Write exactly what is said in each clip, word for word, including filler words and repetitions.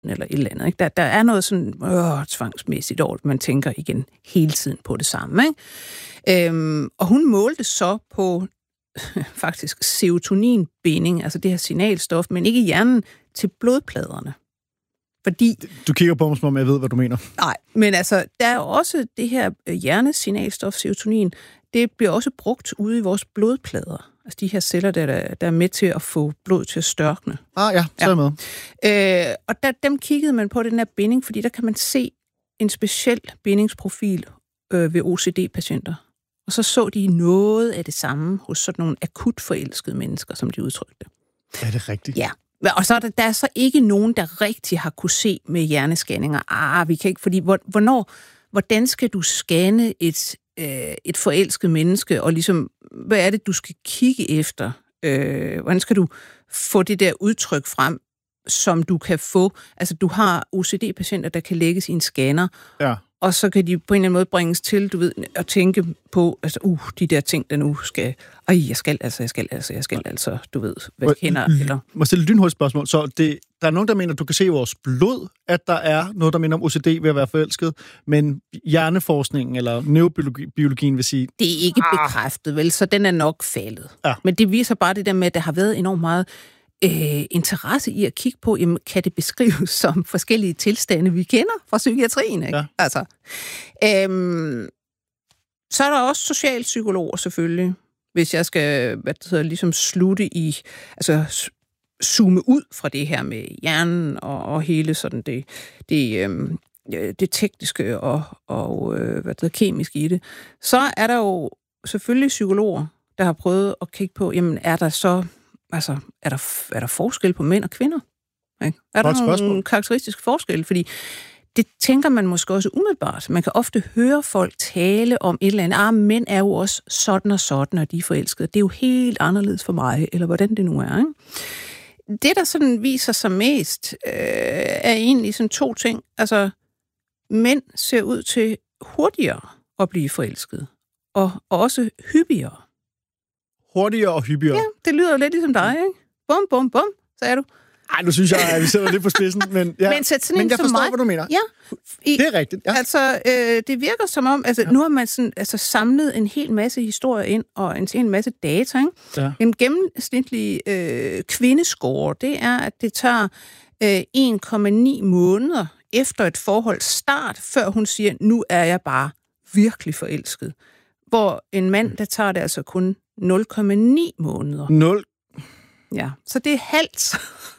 eller et eller andet. Ikke? Der, der er noget sådan øh, tvangsmæssigt over, man tænker igen hele tiden på det samme. Ikke? Øhm, og hun målte så på faktisk serotoninbinding, altså det her signalstof, men ikke i hjernen, til blodpladerne. Fordi... Du kigger på mig, som om jeg ved, hvad du mener. Nej, men altså, der er også det her hjernesignalstof, serotonin, det bliver også brugt ude i vores blodplader. Altså de her celler, der, der er med til at få blod til at størkne. Ah ja, så er jeg med. Øh, og der, dem kiggede man på den her binding, fordi der kan man se en speciel bindingsprofil øh, ved O C D-patienter. Og så så de noget af det samme hos sådan nogle akut forelskede mennesker, som de udtrykte. Er det rigtigt? Ja. Og så er der, der er så ikke nogen, der rigtig har kunne se med hjernescanninger. Ah, vi kan ikke, fordi hvornår, hvordan skal du scanne et, øh, et forelsket menneske, og ligesom, hvad er det, du skal kigge efter? Øh, hvordan skal du få det der udtryk frem, som du kan få? Altså, du har O C D-patienter, der kan lægges i en scanner, ja. Og så kan de på en eller anden måde bringes til, du ved, at tænke på, altså, uh, de der ting, der nu skal, ej, jeg skal altså, jeg skal altså, jeg skal altså, du ved, hvad jeg kender, eller... Må jeg stille et lynhurtigt spørgsmål? Så det, der er nogen, der mener, at du kan se i vores blod, at der er noget, der minder om O C D ved at være forelsket, men hjerneforskningen eller neurobiologien vil sige... Det er ikke ah. bekræftet, vel, så den er nok faldet. Ja. Men det viser bare det der med, at der har været enormt meget Øh, interesse i at kigge på, jamen, kan det beskrives som forskellige tilstande, vi kender fra psykiatrien, ikke? Ja. Altså, øhm, så er der også socialpsykologer selvfølgelig, hvis jeg skal, hvad det hedder, ligesom slutte i, altså zoome ud fra det her med hjernen og, og hele sådan det, det, øhm, det tekniske og, og øh, hvad det hedder, kemiske i det, så er der jo selvfølgelig psykologer, der har prøvet at kigge på, jamen, er der så Altså, er der, er der forskel på mænd og kvinder? Ikke? Er der nogle spørgsmål. Karakteristiske forskel? Fordi det tænker man måske også umiddelbart. Man kan ofte høre folk tale om et eller andet. Ah, mænd er jo også sådan og sådan, og de er forelskede. Det er jo helt anderledes for mig, eller hvordan det nu er. Ikke? Det, der sådan viser sig mest, øh, er egentlig sådan to ting. Altså, mænd ser ud til hurtigere at blive forelskede, og også hyppigere. Hurtigere og hyppigere. Ja, det lyder jo lidt ligesom dig, ikke? Bum, bum, bum, sagde du. Ej, nu synes jeg, at vi sætter lidt på spidsen, men, ja. men, sæt sådan men jeg som forstår, mig. hvad du mener. Ja. I, det er rigtigt, ja. Altså, øh, det virker som om, altså, ja. nu har man sådan, altså, samlet en hel masse historier ind, og en hel masse data, ikke? Ja. En gennemsnitlig øh, kvindescore, det er, at det tager øh, en komma ni måneder efter et forhold start, før hun siger, nu er jeg bare virkelig forelsket. Hvor en mand, der tager det altså kun nul komma ni måneder. nul Ja, så det er halvt.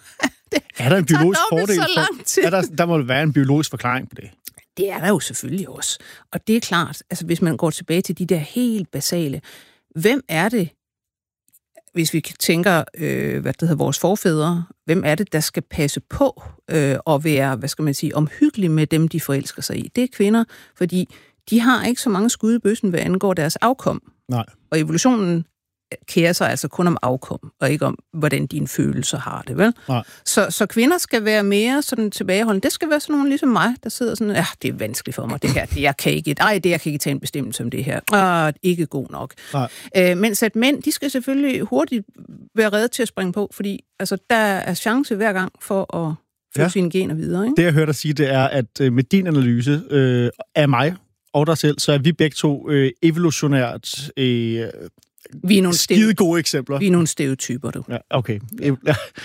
det er der en biologisk fordel? For, er der, der må være en biologisk forklaring på det. Det er der jo selvfølgelig også. Og det er klart, altså hvis man går tilbage til de der helt basale, hvem er det, hvis vi tænker, øh, hvad det hedder, vores forfædre, hvem er det, der skal passe på øh, og være, hvad skal man sige, omhyggelig med dem, de forelsker sig i? Det er kvinder, fordi de har ikke så mange skud i bøssen, hvad angår deres afkom. Nej. Og evolutionen kærer sig altså kun om afkom, og ikke om, hvordan dine følelser har det, vel? Nej. Så, så kvinder skal være mere sådan tilbageholdende. Det skal være sådan nogen ligesom mig, der sidder sådan, ja, det er vanskeligt for mig, det her. Jeg kan ikke, ej, det, jeg kan ikke tage en bestemmelse om det her. Ah, ikke god nok. Øh, mens at mænd, de skal selvfølgelig hurtigt være redde til at springe på, fordi altså, der er chance hver gang for at få ja. sine gener videre, ikke? Det, jeg hørte dig sige, det er, at med din analyse øh, af mig og dig selv, så er vi begge to øh, evolutionært øh, vi er nogle skide gode eksempler. Vi er nogle stereotyper, du. Ja, okay. Ja.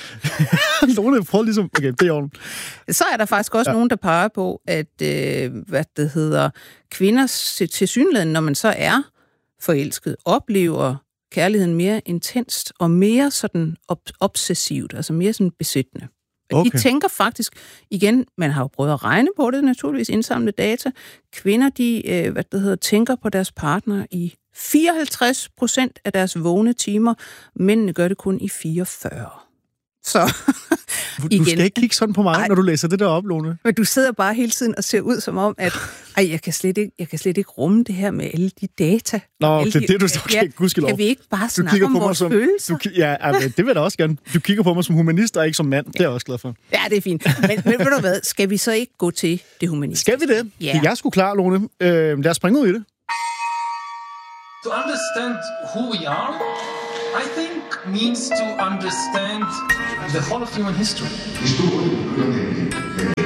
Nogle prøver ligesom... Okay, det er ordentligt. Så er der faktisk også ja. nogen, der peger på, at øh, hvad det hedder, kvinder til synligheden, når man så er forelsket, oplever kærligheden mere intenst og mere sådan op- obsessivt, altså mere sådan besættende. Okay. De tænker faktisk, igen, man har jo prøvet at regne på det, naturligvis indsamle data. Kvinder, de øh, hvad det hedder, tænker på deres partner i fireoghalvtreds procent af deres vågne timer. Mændene gør det kun i fireogfyrre. Så du igen. skal ikke kigge sådan på mig, ej, når du læser det der op, Lone. Men du sidder bare hele tiden og ser ud som om, at ej, jeg kan slet ikke, jeg kan slet ikke rumme det her med alle de data. Nå, det er det, du okay, ja, gudskelov. Kan vi ikke bare snakke om vores som, følelser? Du, ja, det vil jeg da også gerne. Du kigger på mig som humanist og ikke som mand. Ja. Det er jeg også glad for. Ja, det er fint. Men, men ved du hvad, skal vi så ikke gå til det humanistiske? Skal vi det? Ja. Jeg er sgu klar, Lone. Øh, lad os springe ud i det. To understand who we are, I think means to understand the whole of human history.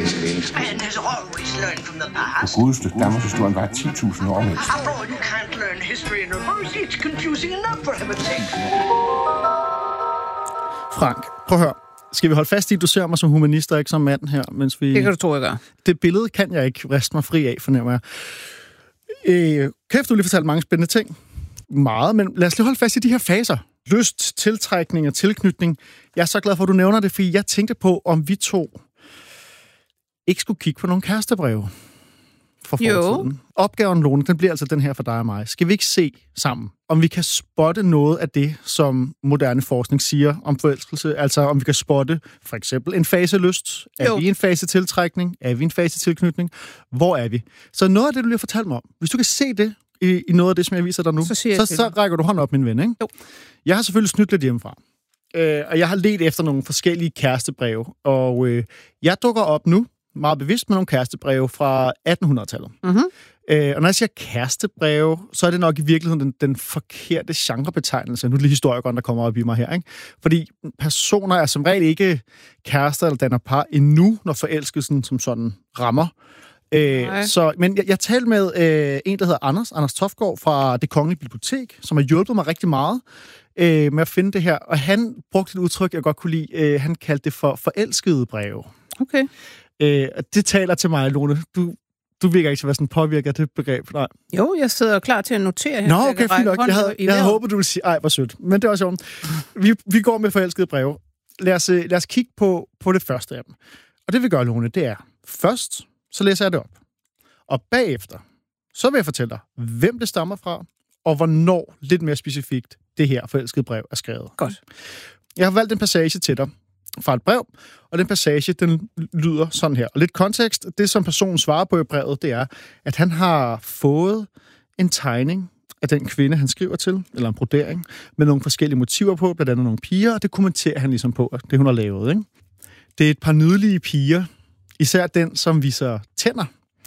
learn from the past. Det godeste Danmarks historien var ti tusind år mindst. After all, you can't learn history in reverse. It's confusing enough for heaven's sake. Frank, prøv at høre. Skal vi holde fast i, at du ser mig som humanist og ikke som mand her, mens vi... Det kan du tro, jeg gør. Det billede kan jeg ikke riste mig fri af, fornemmer jeg. Øh, kæft, du lige fortalt mange spændende ting. Meget, men lad os lige holde fast i de her faser. Lyst, tiltrækning og tilknytning. Jeg er så glad for, at du nævner det, fordi jeg tænkte på, om vi to ikke skulle kigge på nogle kærestebreve fra fortiden. Jo. Opgaven, Lone, den bliver altså den her for dig og mig. Skal vi ikke se sammen, om vi kan spotte noget af det, som moderne forskning siger om forelskelse? Altså, om vi kan spotte for eksempel en fase lyst. Er jo. vi en fase tiltrækning? Er vi en fase tilknytning? Hvor er vi? Så noget af det, du lige har fortalt mig om. Hvis du kan se det i, i noget af det, som jeg viser dig nu, så, så, så rækker du hånden op, min ven, ikke? Jo. Jeg har selvfølgelig snydt lidt hjemmefra. Øh, og jeg har ledt efter nogle forskellige kærestebreve. Og øh, jeg dukker op nu, meget bevidst, med nogle kærestebreve fra attenhundredetallet. Mm-hmm. Øh, og når jeg siger kærestebreve, så er det nok i virkeligheden den, den forkerte genrebetegnelse. Nu er det lige historikeren, der kommer op i mig her, ikke? Fordi personer er som regel ikke kærester eller danner par endnu, når forelskelsen som sådan rammer. Øh, så, men jeg, jeg talte med øh, en, der hedder Anders, Anders Tofgaard fra Det Kongelige Bibliotek, som har hjulpet mig rigtig meget øh, med at finde det her. Og han brugte et udtryk, jeg godt kunne lide. Øh, han kaldte det for forelskede breve. Okay. Øh, det taler til mig, Lone. Du, du virker ikke til at være sådan påvirket af det begreb. Nej. Jo, jeg sidder klar til at notere her. Nå, okay, fint nok. Jeg havde, jeg havde håbet, du ville sige, ej, hvor sødt. Men det er også sjovt. Vi, vi går med forelskede breve. Lad os, lad os kigge på, på det første af dem. Og det vi gør, Lone, det er først, så læser jeg det op. Og bagefter, så vil jeg fortælle dig, hvem det stammer fra, og hvornår, lidt mere specifikt, det her forelskede brev er skrevet. Godt. Jeg har valgt en passage til dig fra et brev, og den passage, den lyder sådan her. Og lidt kontekst, det som personen svarer på i brevet, det er, at han har fået en tegning af den kvinde, han skriver til, eller en brodering, med nogle forskellige motiver på, blandt andet nogle piger, og det kommenterer han ligesom på, det hun har lavet, ikke? Det er et par nydelige piger, især den, som viser tænder.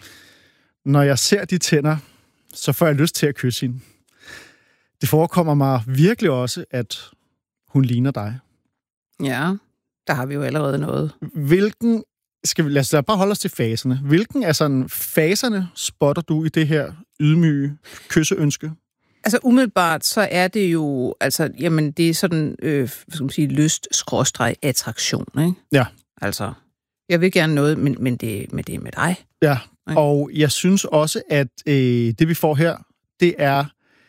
Når jeg ser de tænder, så får jeg lyst til at kysse hende. Det forekommer mig virkelig også, at hun ligner dig. Ja, der har vi jo allerede noget. Hvilken, skal vi, lad os bare holde os til faserne. Hvilken af sådan faserne spotter du i det her ydmyge kysseønske? Altså umiddelbart, så er det jo, altså, jamen, det er sådan, øh, hvad skal man sige, lyst-attraktion, ikke? Ja. Altså, jeg vil gerne noget, men, men, det, men det er med dig. Ja, okay. Og jeg synes også, at øh, det vi får her, det er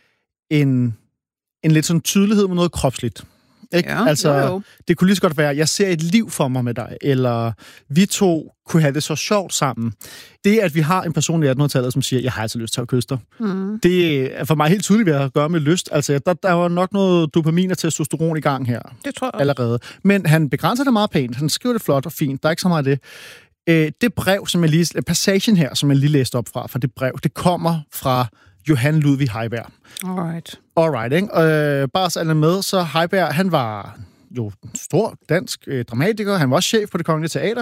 en, en lidt sådan tydelighed med noget kropsligt. Ikke? Ja, altså, jo, jo. Det kunne lige så godt være, jeg ser et liv for mig med dig, eller vi to kunne have det så sjovt sammen. Det, at vi har en person i attenhundredetallet, som siger, jeg har altså lyst til at kysse dig, mm. det er for mig helt tydeligt, hvad jeg har at gøre med lyst. Altså, der, der var nok noget dopamin og testosteron i gang her. Det tror jeg allerede. Men han begrænser det meget pænt. Han skriver det flot og fint. Der er ikke så meget af det. Det brev, som jeg lige... Passagen her, som jeg lige læste op fra, fra det brev, det kommer fra Johan Ludvig Heiberg. Alright. Alright, ikke? Øh, bare så alle med, så Heiberg, han var jo en stor dansk øh, dramatiker. Han var også chef på Det Kongelige Teater.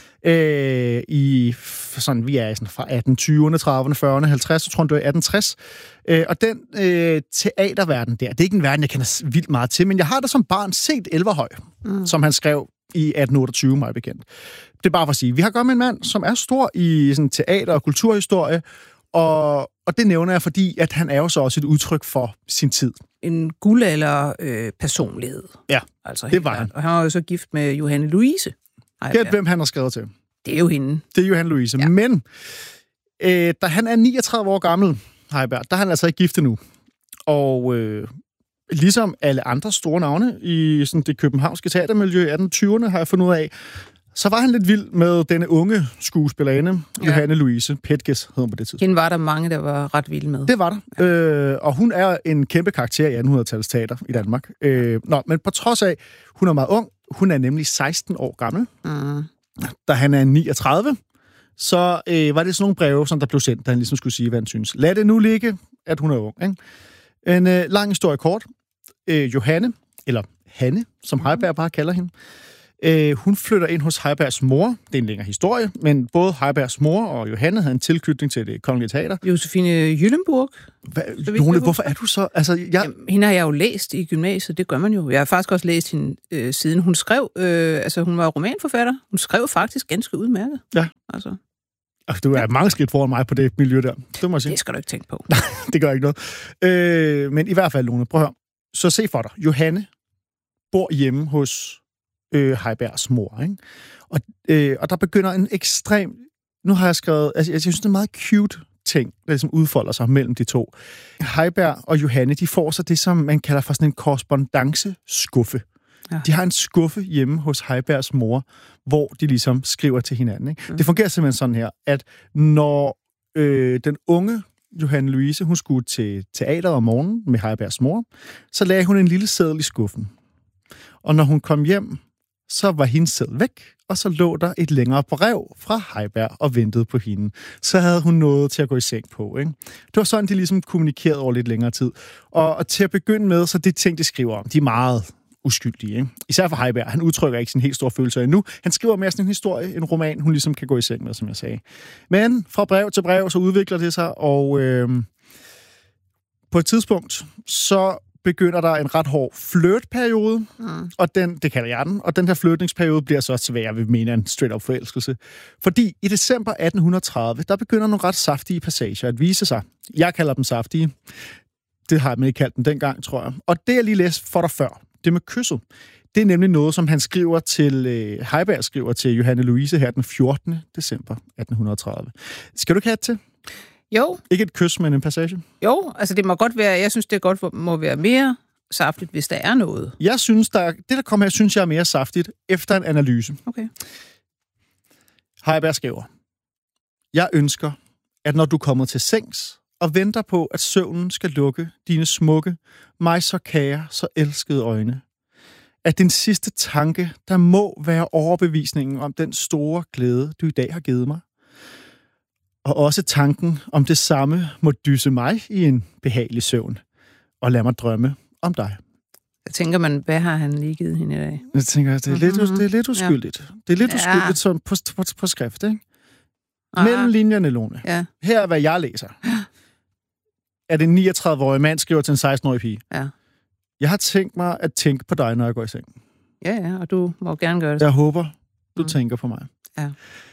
Øh, I sådan, vi er sådan fra atten tyverne, trediverne, fyrrerne, halvtreds, så tror jeg, det var atten tres. Øh, og den øh, teaterverden der, det er ikke en verden, jeg kender vildt meget til, men jeg har da som barn set Elverhøj, mm. som han skrev i atten otteogtyve, meget bekendt. Det er bare for at sige, vi har godt med en mand, som er stor i sådan, teater- og kulturhistorie, og, og det nævner jeg, fordi at han er jo så også et udtryk for sin tid. En guldalder øh, personlighed. Ja, altså, det var han. Og han var jo så gift med Johanne Louise. Gæt, hvem han har skrevet til. Det er jo hende. Det er Johanne Louise. Ja. Men øh, da han er niogtredive år gammel, Heiberg, der er han altså ikke gift endnu. Og øh, ligesom alle andre store navne i sådan, det københavnske teatermiljø i atten tyverne, har jeg fundet ud af, så var han lidt vild med denne unge skuespillerinde, ja. Johanne Louise Petges, hed hun på det tidspunkt. Hende var der mange, der var ret vilde med. Det var der. Ja. Øh, og hun er en kæmpe karakter i attenhundredetallets teater i Danmark. Øh, nå, men på trods af, hun er meget ung, hun er nemlig seksten år gammel, mm. da han er niogtredive, så øh, var det sådan nogle breve, som der blev sendt, da han ligesom skulle sige, hvad han synes. Lad det nu ligge, at hun er ung. Ikke? En øh, lang historie kort. Øh, Johanne, eller Hanne, som Heiberg bare kalder hende, øh, hun flytter ind hos Heibergs mor. Det er en længere historie, men både Heibergs mor og Johanne havde en tilknytning til Det Kongelige Teater. Josefine Jyllenburg. Lone, hvorfor er du så... Altså, jeg... Jamen, hende har jeg jo læst i gymnasiet, det gør man jo. Jeg har faktisk også læst hende øh, siden. Hun skrev, øh, altså hun var romanforfatter. Hun skrev faktisk ganske udmærket. Ja. Altså. Du er mange skridt foran mig på det miljø der. Det må jeg sige. Det skal du ikke tænke på. Nej, det gør ikke noget. Øh, men i hvert fald, Lone, prøv at høre. Så se for dig. Johanne bor hjemme hos øh, Heibergs mor, ikke? Og, øh, og der begynder en ekstrem... Nu har jeg skrevet... Altså, jeg synes, det er en meget cute ting, der ligesom udfolder sig mellem de to. Heiberg og Johanne, de får så det, som man kalder for sådan en korrespondanceskuffe. Ja. De har en skuffe hjemme hos Heibergs mor, hvor de ligesom skriver til hinanden. Ikke? Mm. Det fungerer simpelthen sådan her, at når øh, den unge Johanne Louise, hun skulle til teater om morgenen med Heibergs mor, så lagde hun en lille seddel i skuffen. Og når hun kom hjem, så var hendes seddel væk, og så lå der et længere brev fra Heiberg og ventede på hende. Så havde hun noget til at gå i seng på. Ikke? Det var sådan, de ligesom kommunikerede over lidt længere tid. Og, og til at begynde med, så det ting, de skriver om, de er meget uskyldige. Ikke? Især for Heiberg. Han udtrykker ikke sin helt store følelser endnu. Han skriver mere sådan en historie, en roman, hun ligesom kan gå i seng med, som jeg sagde. Men fra brev til brev, så udvikler det sig, og øh, på et tidspunkt, så begynder der en ret hård flirtperiode, mm. og den, det kalder jeg den, og den her flirtningsperiode bliver så til, hvad jeg vil mene en straight-up forelskelse. Fordi i december atten tredive, der begynder nogle ret saftige passager at vise sig. Jeg kalder dem saftige. Det har man ikke kaldt dem dengang, tror jeg. Og det, jeg lige læste for dig før, det med kysset, det er nemlig noget, som han skriver til, øh, Heiberg skriver til Johanne Louise her den fjortende december atten tredive. Skal du ikke have det til? Jo. Ikke et kys, men en passage? Jo, altså det må godt være, jeg synes, det godt må være mere saftigt, hvis der er noget. Jeg synes, der, det der kommer her, synes jeg er mere saftigt efter en analyse. Okay. Heiberg skriver, jeg ønsker, at når du kommer til sengs og venter på, at søvnen skal lukke dine smukke, mig så kære, så elskede øjne, at din sidste tanke, der må være overbevisningen om den store glæde, du i dag har givet mig. Og også tanken om det samme må dysse mig i en behagelig søvn. Og lad mig drømme om dig. Jeg tænker man, hvad har han lige givet hende i dag? Jeg tænker, det er, mm-hmm. lidt, det er lidt uskyldigt. Ja. Det er lidt ja. uskyldigt som på, på, på skrift, ikke? Aha. Mellem linjerne, Lone. Ja. Her er, hvad jeg læser. At en niogtredive-årig mand skriver til en seksten-årig pige. Ja. Jeg har tænkt mig at tænke på dig, når jeg går i seng. Ja, ja, og du må gerne gøre det. Jeg håber, du mm. tænker på mig. Ja.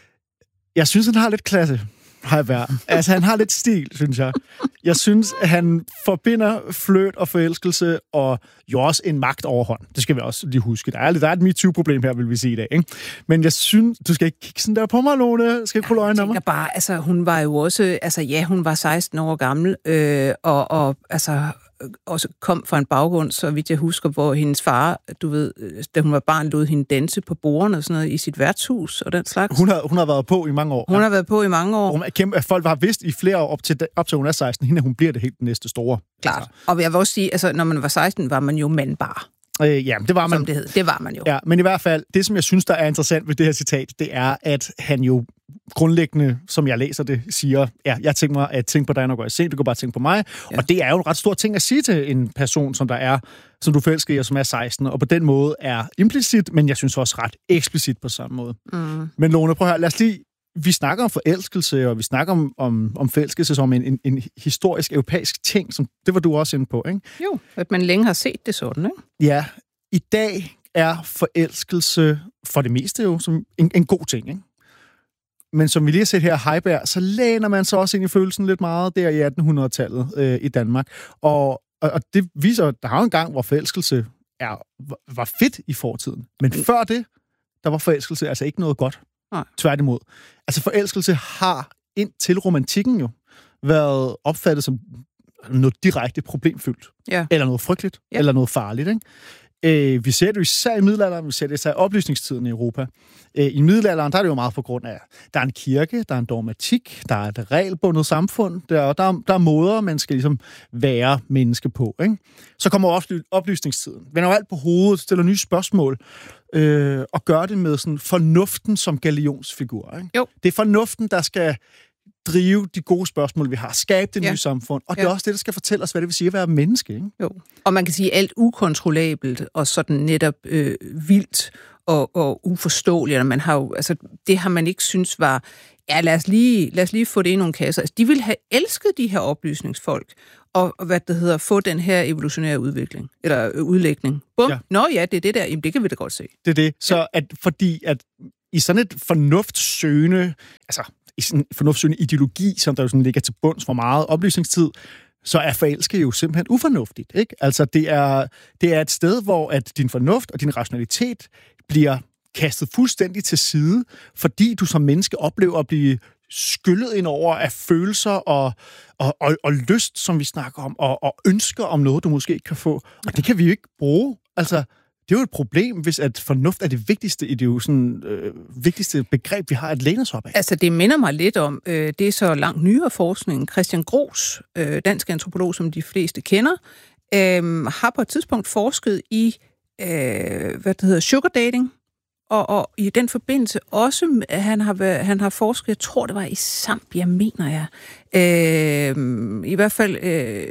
Jeg synes, han har lidt klasse. Heiberg. Altså, han har lidt stil, synes jeg. Jeg synes, at han forbinder flirt og forelskelse og jo også en magtoverhånd. Det skal vi også lige huske. Der er, der er et MeToo-problem her, vil vi sige i dag. Ikke? Men jeg synes, du skal ikke kigge sådan der på mig, Lone. Skal ikke pulle øjnene af mig? Bare, altså, hun var jo også, altså ja, hun var seksten år gammel, øh, og, og altså også kom fra en baggrund, så vidt jeg husker, hvor hendes far, du ved, da hun var barn, lod hende danse på bordene og sådan noget i sit værtshus og den slags. Hun har, hun har været på i mange år. Hun ja. har været på i mange år. Hun, kæmpe, folk har vidst i flere år op til, op til hun er seksten, hende hun bliver det helt næste store. Klart. Altså. Og jeg vil også sige, altså når man var seksten, var man jo mandbar. Øh, ja, det var man. Som det hed. Det var man jo. Ja, men i hvert fald, det som jeg synes, der er interessant ved det her citat, det er, at han jo grundlæggende, som jeg læser det, siger, ja, jeg tænker mig at tænke på dig, når jeg går i seng, du kan bare tænke på mig. Ja. Og det er jo en ret stor ting at sige til en person, som der er, som du forelsker i, og som er seksten, og på den måde er implicit, men jeg synes også ret eksplicit på samme måde. Mm. Men Lone, prøv at høre, lad os lige, vi snakker om forelskelse, og vi snakker om, om, om forelskelse som en, en, en historisk europæisk ting, som det var du også inde på, ikke? Jo, at man længe har set det sådan, ikke? Ja, i dag er forelskelse for det meste jo som en, en god ting, ikke? Men som vi lige har set her, Heiberg, så læner man så også ind i følelsen lidt meget der i attenhundredetallet øh, i Danmark. Og, og, og det viser, at der har en gang, hvor forelskelse er, var fedt i fortiden. Men før det, der var forelskelse altså ikke noget godt. Nej. Tværtimod. Altså forelskelse har indtil romantikken jo været opfattet som noget direkte problemfyldt. Ja. Eller noget frygteligt. Ja. Eller noget farligt, ikke? Øh, vi ser det jo især i middelalderen, vi ser det især i oplysningstiden i Europa. Øh, I middelalderen, der er det jo meget på grund af, der er en kirke, der er en dogmatik, der er et regelbundet samfund, der, der, der er måder, man skal ligesom være menneske på. Ikke? Så kommer oplysningstiden. Vender jo alt på hovedet, stiller nye spørgsmål, øh, og gør det med sådan fornuften som galionsfigur. Ikke? Jo. Det er fornuften, der skal drive de gode spørgsmål, vi har. Skabe det ja. nye samfund. Og det er ja. også det, der skal fortælle os, hvad det vil sige at være menneske. Ikke? Jo. Og man kan sige, alt ukontrollabelt og sådan netop øh, vildt og, og uforståeligt. Man har jo, altså, det har man ikke synes var, ja, lad os lige, lad os lige få det i nogle kasser. Altså, de ville have elsket de her oplysningsfolk, og, og hvad det hedder, få den her evolutionære udvikling, eller øh, udlægning. Bum. Ja. Nå ja, det er det der. Jamen, det kan vi da godt se. Det er det. Så ja. at, fordi at i sådan et fornuftsøgende, altså sådan en fornuftsøgende ideologi, som der jo sådan ligger til bunds for meget oplysningstid, så er forelsket jo simpelthen ufornuftigt, ikke? Altså, det er, det er et sted, hvor at din fornuft og din rationalitet bliver kastet fuldstændig til side, fordi du som menneske oplever at blive skyllet ind over af følelser og, og, og, og lyst, som vi snakker om, og, og ønsker om noget, du måske ikke kan få. Og det kan vi jo ikke bruge. Altså, det er jo et problem, hvis at fornuft er det vigtigste, det er jo sådan, øh, vigtigste begreb, vi har at læne os op af. Altså, det minder mig lidt om, øh, det er så langt nyere forskning. Christian Gros, øh, dansk antropolog, som de fleste kender, øh, har på et tidspunkt forsket i, øh, hvad det hedder, sugar dating. Og, og i den forbindelse også, han har, været, han har forsket, jeg tror det var i Zambia, mener jeg, øh, i hvert fald øh,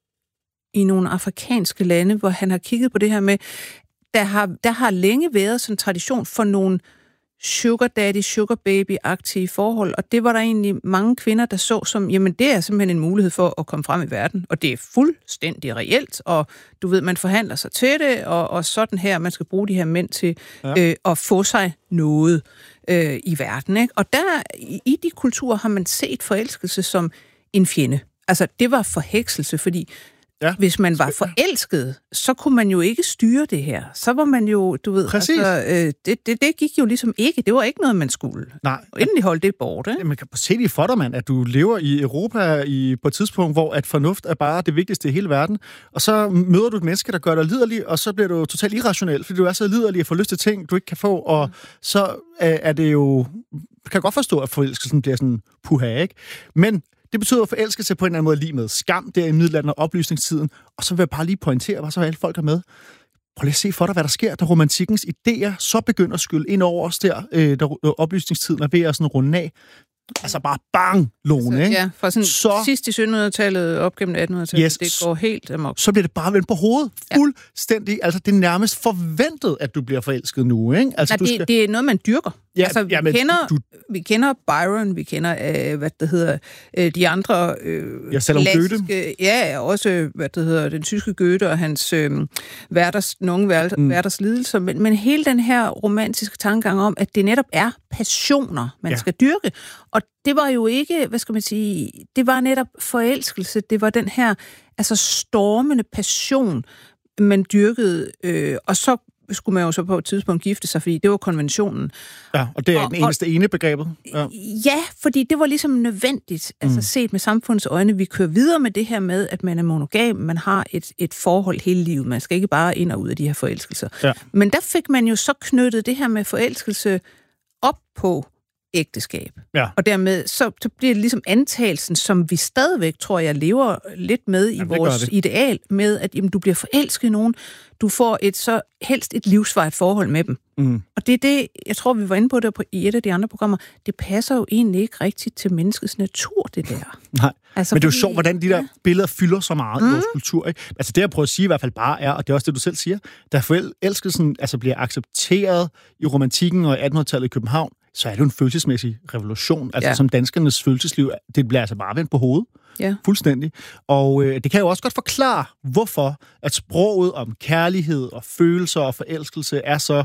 i nogle afrikanske lande, hvor han har kigget på det her med, der har, der har længe været sådan en tradition for nogle sugar daddy, sugar baby-agtige forhold, og det var der egentlig mange kvinder, der så som, jamen det er simpelthen en mulighed for at komme frem i verden, og det er fuldstændig reelt, og du ved, man forhandler sig til det, og, og sådan her, man skal bruge de her mænd til ja. øh, at få sig noget øh, i verden, ikke? Og der, i, i de kulturer har man set forelskelse som en fjende. Altså, det var forhekselse, fordi ja. Hvis man var forelsket, så kunne man jo ikke styre det her. Så var man jo, du ved, præcis. Altså, øh, det, det, det gik jo ligesom ikke. Det var ikke noget, man skulle. Nej. Endelig holde det borte. Man kan se det for dig, mand, at du lever i Europa i, på et tidspunkt, hvor at fornuft er bare det vigtigste i hele verden. Og så møder du et menneske, der gør dig liderlig, og så bliver du totalt irrationel, fordi du er så liderlig og får lyst til ting, du ikke kan få. Og så er det jo... Jeg kan godt forstå, at forelskelsen bliver sådan puha, ikke? Men det betyder at forelskelse på en eller anden måde lige med skam, der i middelalderen og oplysningstiden. Og så vil jeg bare lige pointere, hvad så alle folk er med. Prøv lige at se for dig, hvad der sker, da romantikkens idéer så begynder at skylde ind over os der, øh, der oplysningstiden er ved at sådan runde af. Altså bare bang, Lone, ikke? Ja, fra sådan så, sidst i syttenhundredetallet op gennem attenhundredetallet, yes, det går helt amok. Så bliver det bare vendt på hovedet. Fuldstændig. Ja. Altså, det er nærmest forventet, at du bliver forelsket nu, ikke? Altså, ja, du det, skal... det er noget, man dyrker. Ja, altså, vi, ja, men kender, du... vi kender Byron, vi kender, øh, hvad det hedder, øh, de andre øh, ja, Salom Goethe. Ja, også, hvad det hedder, den tyske Goethe og hans øh, værters, nogle værter, mm. værters lidelser. Men, men hele den her romantiske tankegang om, at det netop er passioner, man ja. skal dyrke. Og det var jo ikke, hvad skal man sige, det var netop forelskelse, det var den her altså stormende passion, man dyrkede, øh, og så skulle man jo så på et tidspunkt gifte sig, fordi det var konventionen. Ja, og det er og, den eneste og, ene begrebet. Ja. ja, fordi det var ligesom nødvendigt, altså mm. set med samfundets øjne. Vi kører videre med det her med, at man er monogam, man har et, et forhold hele livet. Man skal ikke bare ind og ud af de her forelskelser. Ja. Men der fik man jo så knyttet det her med forelskelse op på ægteskab. Ja. Og dermed så, så bliver det ligesom antagelsen, som vi stadigvæk, tror jeg, lever lidt med i jamen, vores ideal, med at jamen, du bliver forelsket i nogen, du får et så helst et livsvarigt forhold med dem. Mm. Og det er det, jeg tror, vi var inde på det i et af de andre programmer, det passer jo egentlig ikke rigtigt til menneskets natur, det der. Nej, altså, men det er jo sjovt, hvordan de der ja. billeder fylder så meget mm. i vores kultur, ikke? Altså det, jeg prøver at sige i hvert fald bare er, og det er også det, du selv siger, da forelskelsen altså bliver accepteret i romantikken og i attenhundredetallet i København, så er det jo en følelsesmæssig revolution. Altså ja. som danskernes følelsesliv, det bliver altså bare vendt på hovedet. Ja. Fuldstændig. Og øh, det kan jo også godt forklare, hvorfor at sproget om kærlighed og følelser og forelskelse er så,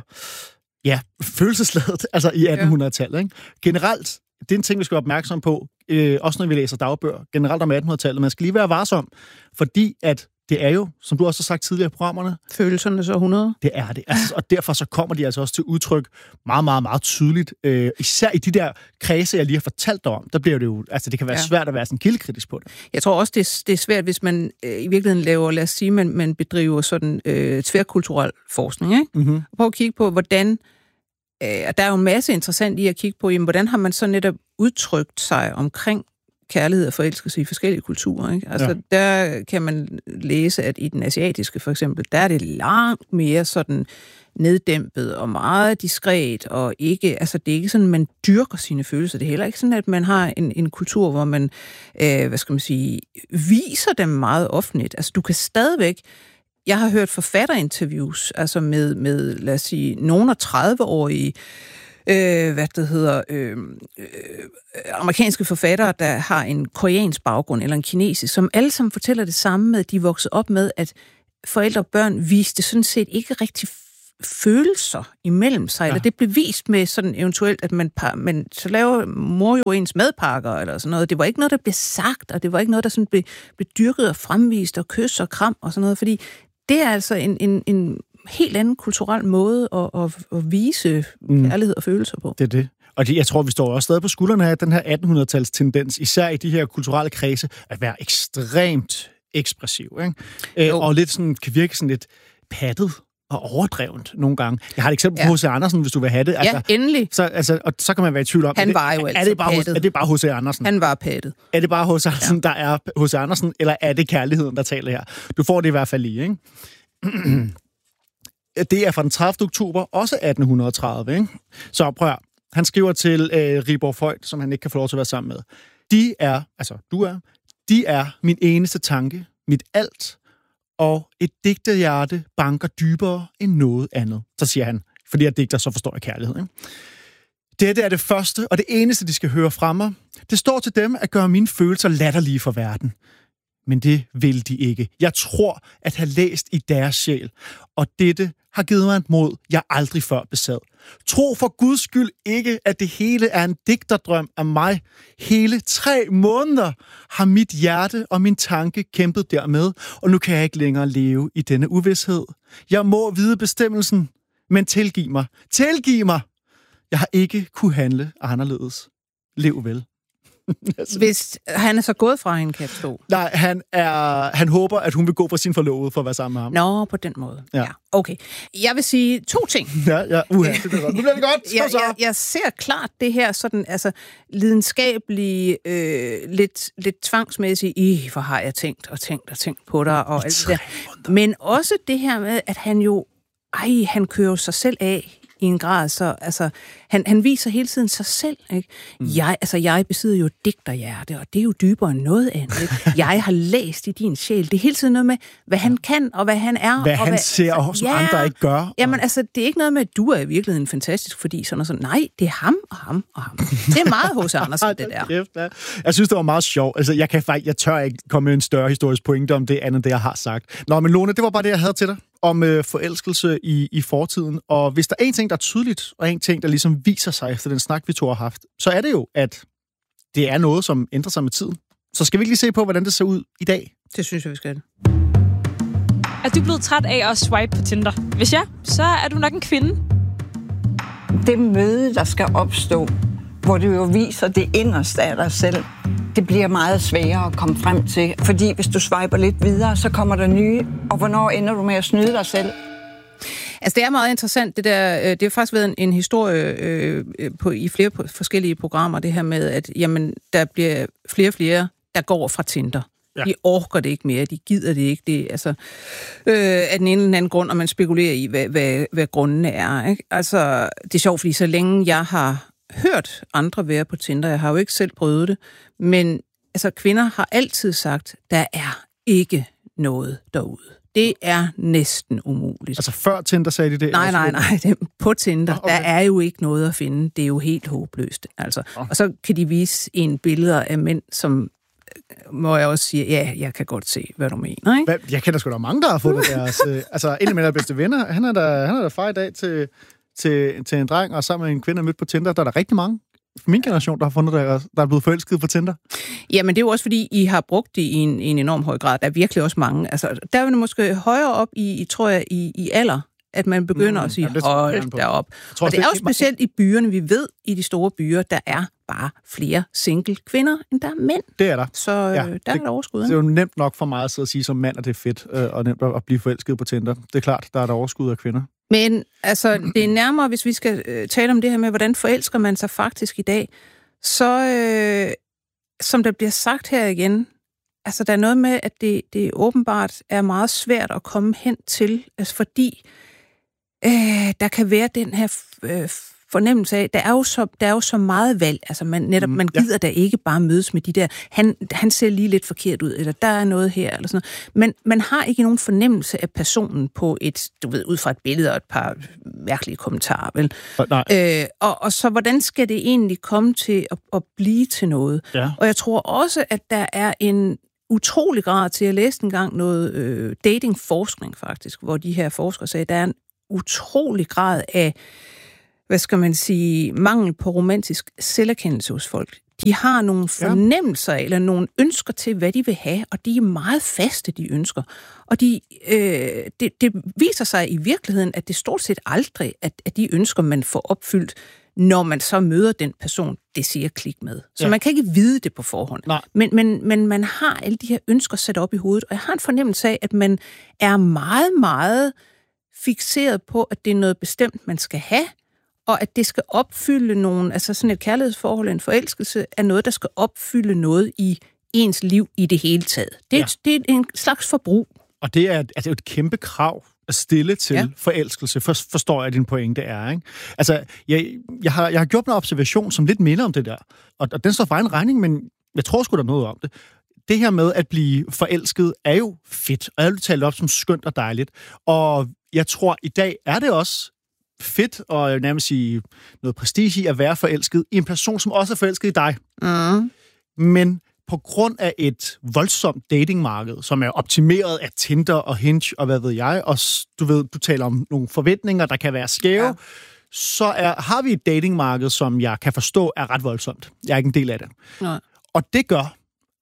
ja, følelsesladet, altså i attenhundredetallet, ikke? Generelt, det er en ting, vi skal være opmærksom på, øh, også når vi læser dagbøger, generelt om attenhundredetallet. Man skal lige være varsom, fordi at det er jo, som du også har sagt tidligere i programmerne... Følelsernes århundrede. Det er det. Altså, og derfor så kommer de altså også til udtryk meget, meget, meget tydeligt. Øh, især i de der kredse, jeg lige har fortalt dig om, der bliver det jo... Altså, det kan være ja. svært at være sådan kildekritisk på det. Jeg tror også, det er, det er svært, hvis man øh, i virkeligheden laver, lad os sige, man, man bedriver sådan øh, tværkulturel forskning, ikke? Mm-hmm. Prøv at kigge på, hvordan... Øh, der er jo en masse interessant i at kigge på, jamen, hvordan har man så netop udtrykt sig omkring kærlighed og forelskelse i forskellige kulturer, ikke? Altså, ja. der kan man læse, at i den asiatiske, for eksempel, der er det langt mere sådan neddæmpet og meget diskret, og ikke, altså, det er ikke sådan, man dyrker sine følelser. Det er heller ikke sådan, at man har en, en kultur, hvor man, øh, hvad skal man sige, viser dem meget offentligt. Altså, du kan stadigvæk... Jeg har hørt forfatterinterviews, altså med, med lad os sige, nogen af tredive-årige Øh, hvad det hedder, øh, øh, amerikanske forfattere, der har en koreansk baggrund, eller en kinesisk, som alle sammen fortæller det samme med, at de er vokset op med, at forældre og børn viste sådan set ikke rigtig følelser imellem sig, ja. Eller det blev vist med sådan eventuelt, at man, man så laver mor jo ens madpakker, eller sådan noget. Det var ikke noget, der blev sagt, og det var ikke noget, der sådan blev, blev dyrket og fremvist, og kys og kram og sådan noget, fordi det er altså en, en, en helt anden kulturel måde at, at, at vise mm. kærlighed og følelser på. Det er det. Og det, jeg tror, vi står også stadig på skuldrene af den her attenhundrede-tals tendens, især i de her kulturelle kredse, at være ekstremt ekspressiv, ikke? Øh, og lidt sådan, kan virke sådan lidt pattet og overdrevent nogle gange. Jeg har et eksempel på H C. Andersen, hvis du vil have det. Altså, ja, endelig. Så, altså, og så kan man være i tvivl om, han var jo er, altså er det bare pattet. Er det bare H C. Andersen? Han var pattet. Er det bare H C. Andersen, ja. der er H C. Andersen, eller er det kærligheden, der taler her? Du får det i hvert fald lige, ikke? Det er fra den tredivte oktober, også atten tredive, ikke? Så prøv at, han skriver til øh, Rigborg Voigt, som han ikke kan få lov til at være sammen med. De er, altså du er, de er min eneste tanke, mit alt, og et digterhjerte banker dybere end noget andet. Så siger han, fordi jeg digter, så forstår jeg kærlighed. Ikke? Dette er det første, og det eneste, de skal høre fra mig. Det står til dem at gøre mine følelser latterlige for verden. Men det vil de ikke. Jeg tror at have læst i deres sjæl, og dette har givet mig et mod, jeg aldrig før besad. Tro for Guds skyld ikke, at det hele er en digterdrøm af mig. Hele tre måneder har mit hjerte og min tanke kæmpet dermed, og nu kan jeg ikke længere leve i denne uvished. Jeg må vide bestemmelsen, men tilgiv mig. Tilgiv mig! Jeg har ikke kunne handle anderledes. Lev vel. altså. Hvis han er så gået fra hende, kan jeg forstå. Nej, han, er, han håber, at hun vil gå fra sin forlovede for at være sammen med ham. Nå, på den måde. Ja. Ja. Okay. Jeg vil sige to ting. Ja, ja. Uha, det bliver godt. Nu bliver det godt. jeg, jeg, jeg ser klart det her sådan, altså lidenskabelige, øh, lidt, lidt tvangsmæssigt, i hvor har jeg tænkt og tænkt og tænkt på dig og alt det der. Men også det her med, at han jo, ej, han kører sig selv af i en grad, så altså, han, han viser hele tiden sig selv, ikke? Mm. Jeg, altså, jeg besidder jo digterhjerte, og det er jo dybere end noget andet, ikke? Jeg har læst i din sjæl. Det er hele tiden noget med, hvad han kan, og hvad han er. Hvad og han hvad, ser, og som ja, andre ikke gør. Og... Jamen, altså, det er ikke noget med, at du er i virkeligheden fantastisk, fordi sådan og sådan. Nej, det er ham og ham og ham. Det er meget H C. Andersen, det der. Kæft, ja. Jeg synes, det var meget sjovt. Altså, jeg, kan faktisk, jeg tør ikke komme med en større historisk pointe om det andet, det jeg har sagt. Nå, men Lone, det var bare det, jeg havde til dig om øh, forelskelse i, i fortiden. Og hvis der er en ting, der er tydeligt, og en ting, der ligesom viser sig efter den snak, vi to har haft, så er det jo, at det er noget, som ændrer sig med tiden. Så skal vi ikke lige se på, hvordan det ser ud i dag? Det synes jeg, vi skal. Er du blevet træt af at swipe på Tinder? Hvis ja, så er du nok en kvinde. Det møde, der skal opstå, hvor du jo viser det inderste af dig selv, det bliver meget sværere at komme frem til. Fordi hvis du swiper lidt videre, så kommer der nye. Og hvornår ender du med at snyde dig selv? Altså, det er meget interessant, det der. Det har faktisk været en, en historie øh, på, i flere forskellige programmer, det her med, at jamen, der bliver flere og flere, der går fra Tinder. Ja. De orker det ikke mere, de gider det ikke. Det, altså, øh, af den ene eller anden grund, og man spekulerer i, hvad, hvad, hvad grundene er. Ikke? Altså, det er sjovt, fordi så længe jeg har hørt andre være på Tinder, jeg har jo ikke selv prøvet det, men altså, kvinder har altid sagt, der er ikke noget derude. Det er næsten umuligt. Altså før Tinder sagde de det? Nej, nej, nej. Det, på Tinder, okay. Der er jo ikke noget at finde. Det er jo helt håbløst. Altså. Oh. Og så kan de vise en billeder af mænd, som må jeg også sige, ja, jeg kan godt se, hvad du mener. Ikke? Hvad? Jeg kender sgu da mange, der har fundet deres... øh, altså, en af mine bedste venner, han er der, han er der far i dag til, til, til en dreng, og sammen med en kvinde mødt på Tinder. Der er der rigtig mange fra min generation, der har fundet der, der er blevet forelsket på Tinder. Jamen, det er jo også, fordi I har brugt det i en, i en enorm høj grad. Der er virkelig også mange. Altså, der er jo måske højere op i, i tror jeg, i, i alder, at man begynder mm, at sige, ja, hold derop. Tror, og det er jo specielt i byerne, vi ved, i de store byer, der er bare flere single kvinder, end der er mænd. Det er der. Så ja, der det, er der overskud. Det er jo nemt nok for mig at sidde og sige som mand, at det er fedt, øh, og nemt at blive forelsket på Tinder. Det er klart, der er der overskud af kvinder. Men altså, det er nærmere, hvis vi skal øh, tale om det her med, hvordan forelsker man sig faktisk i dag, så, øh, som der bliver sagt her igen, altså der er noget med, at det, det åbenbart er meget svært at komme hen til, altså fordi øh, der kan være den her øh, fornemmelse af, der er jo så, der er jo så meget valg, altså man, netop, man gider ja. da ikke bare mødes med de der, han, han ser lige lidt forkert ud, eller der er noget her, eller sådan noget. Men man har ikke nogen fornemmelse af personen på et, du ved, ud fra et billede og et par mærkelige kommentarer, vel? Nej. Øh, og, og så hvordan skal det egentlig komme til at, at blive til noget? Ja. Og jeg tror også, at der er en utrolig grad til, at læse engang noget øh, datingforskning faktisk, hvor de her forskere sagde, at der er en utrolig grad af, hvad skal man sige, mangel på romantisk selverkendelse hos folk. De har nogle fornemmelser eller nogle ønsker til, hvad de vil have, og de er meget faste, de ønsker. Og de, øh, det, det viser sig i virkeligheden, at det stort set aldrig, at, at de ønsker, man får opfyldt, når man så møder den person, det siger klik med. Så ja. Man kan ikke vide det på forhånd. Men, men, men man har alle de her ønsker sat op i hovedet, og jeg har en fornemmelse af, at man er meget, meget fikseret på, at det er noget bestemt, man skal have, og at det skal opfylde nogle, altså sådan et kærlighedsforhold, en forelskelse, er noget, der skal opfylde noget i ens liv i det hele taget. Det er, ja. det er en slags forbrug. Og det er, altså, et kæmpe krav at stille til ja. forelskelse, for, forstår jeg din pointe er, ikke? Altså, jeg, jeg, har, jeg har gjort en observation, som lidt minder om det der, og, og den står for en regning, men jeg tror sgu, der er noget om det. Det her med at blive forelsket er jo fedt, og jeg vil tale op som skønt og dejligt, og jeg tror, i dag er det også fedt, og jeg vil nærmest sige noget prestige i at være forelsket i en person, som også er forelsket i dig. Mm. Men på grund af et voldsomt datingmarked, som er optimeret af Tinder og Hinge og hvad ved jeg, og du ved, du taler om nogle forventninger, der kan være skæve, ja. så er, har vi et datingmarked, som jeg kan forstå er ret voldsomt. Jeg er ikke en del af det. Nej. Og det gør,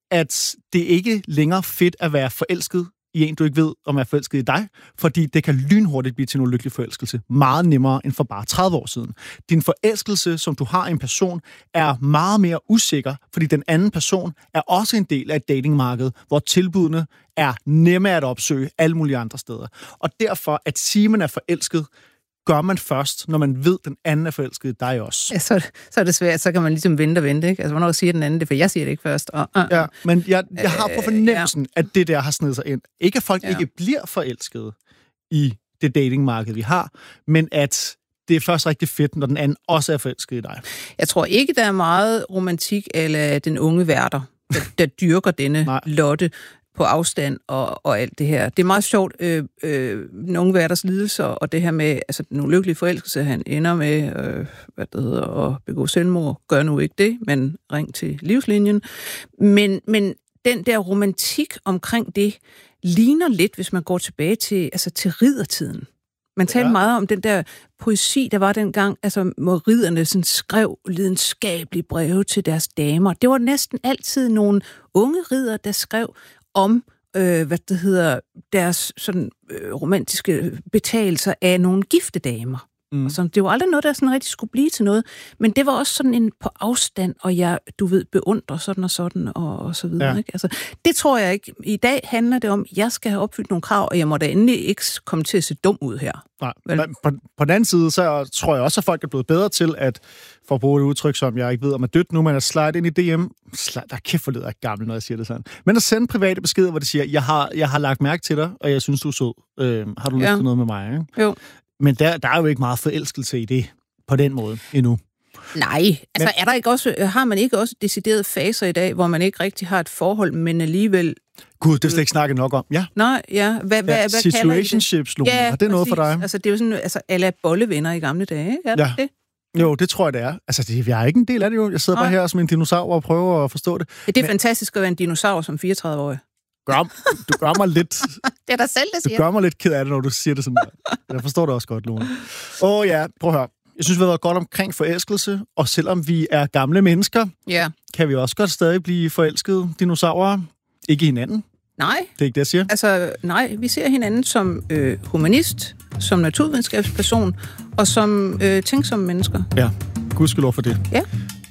at det ikke længere fedt at være forelsket i en, du ikke ved, om er forelsket i dig, fordi det kan lynhurtigt blive til en ulykkelig forelskelse. Meget nemmere end for bare tredive år siden. Din forelskelse, som du har i en person, er meget mere usikker, fordi den anden person er også en del af et datingmarked, hvor tilbudene er nemme at opsøge alle mulige andre steder. Og derfor, at sige, man er forelsket, gør man først, når man ved, at den anden er forelsket i dig også. Ja, så, så er det svært. Så kan man ligesom vente og vente, ikke? Altså, hvornår siger den anden det? For jeg siger det ikke først. Og, uh, ja, men jeg, jeg har på fornemmelsen, øh, ja. at det der har snedet sig ind. Ikke at folk ja. ikke bliver forelskede i det datingmarked, vi har, men at det er først rigtig fedt, når den anden også er forelsket i dig. Jeg tror ikke, der er meget romantik eller den unge værter, der, der dyrker denne Lotte på afstand og, og alt det her. Det er meget sjovt, øh, øh, nogle værters lidelser, og det her med, altså den ulykkelige forelskelse, han ender med, øh, hvad det hedder, at begå selvmord. Gør nu ikke det, men ring til livslinjen. Men, men den der romantik omkring det, ligner lidt, hvis man går tilbage til, altså til riddertiden. Man talte ja. meget om den der poesi, der var dengang, altså hvor ridderne sådan skrev lidenskabelige breve til deres damer. Det var næsten altid nogle unge ridder, der skrev om, øh, hvad det hedder, deres sådan øh, romantiske betagelser af nogle gifte damer. Mm. Og så, det var aldrig noget, der sådan rigtig skulle blive til noget, men det var også sådan en på afstand, og jeg, du ved, beundrer sådan og sådan, og, og så videre. Ja. Ikke? Altså, det tror jeg ikke. I dag handler det om, at jeg skal have opfyldt nogle krav, og jeg må da endelig ikke komme til at se dum ud her. Nej, men på, på den anden side, så tror jeg også, at folk er blevet bedre til at, for at bruge et udtryk, som jeg ikke ved om er dødt nu, men at slide ind i D M, slide, der er kæft for lidt af gammel, når jeg siger det sådan. Men at sende private beskeder, hvor det siger, jeg har, jeg har lagt mærke til dig, og jeg synes, du er sød. Øh, har du lyst ja. til noget med mig? Ikke? Jo. Men der, der er jo ikke meget forelskelse i det, på den måde, endnu. Nej, altså men, er der ikke også, har man ikke også deciderede faser i dag, hvor man ikke rigtig har et forhold, men alligevel... Gud, det er slet ikke snakket nok om. Ja. Nej, ja. Hvad, ja, hvad, hvad situationships, Lone. Ja, er det noget for dig? Altså, det er jo sådan, altså, alle bollevenner i gamle dage, ikke? Er det ja. det? Jo, det tror jeg, det er. Altså, det, jeg er ikke en del af det jo. Jeg sidder Nej. bare her som en dinosaur og prøver at forstå det. Ja, det er men, fantastisk at være en dinosaur som fireogtredive-årig. Gør, du gør mig lidt... det er dig selv, der siger. Du gør mig lidt ked af det, når du siger det sådan der. Jeg forstår det også godt, Lone. Åh oh, ja, prøv at høre. Jeg synes, vi har været godt omkring forelskelse, og selvom vi er gamle mennesker, yeah. kan vi også godt stadig blive forelskede dinosaurer. Ikke hinanden. Nej. Det er ikke det, jeg siger. Altså, nej, vi ser hinanden som øh, humanist, som naturvidenskabsperson, og som øh, tænksomme mennesker. Ja, gudskelov for det. Ja.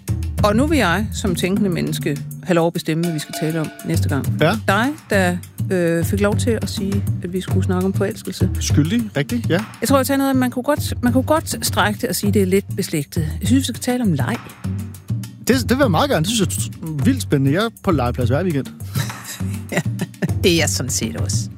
Og nu vil jeg, som tænkende menneske, have lov at bestemme, hvad vi skal tale om næste gang. Ja. Dig, der øh, fik lov til at sige, at vi skulle snakke om forelskelse. Skyldig, rigtigt, ja. Jeg tror, jeg tager noget, man kunne godt, man kunne godt strække det og sige, at det er lidt beslægtet. Jeg synes, vi skal tale om leg. Det, det vil jeg meget gerne. Det synes jeg er vildt spændende. Jeg er på legeplads hver weekend. Ja, det er jeg sådan set også.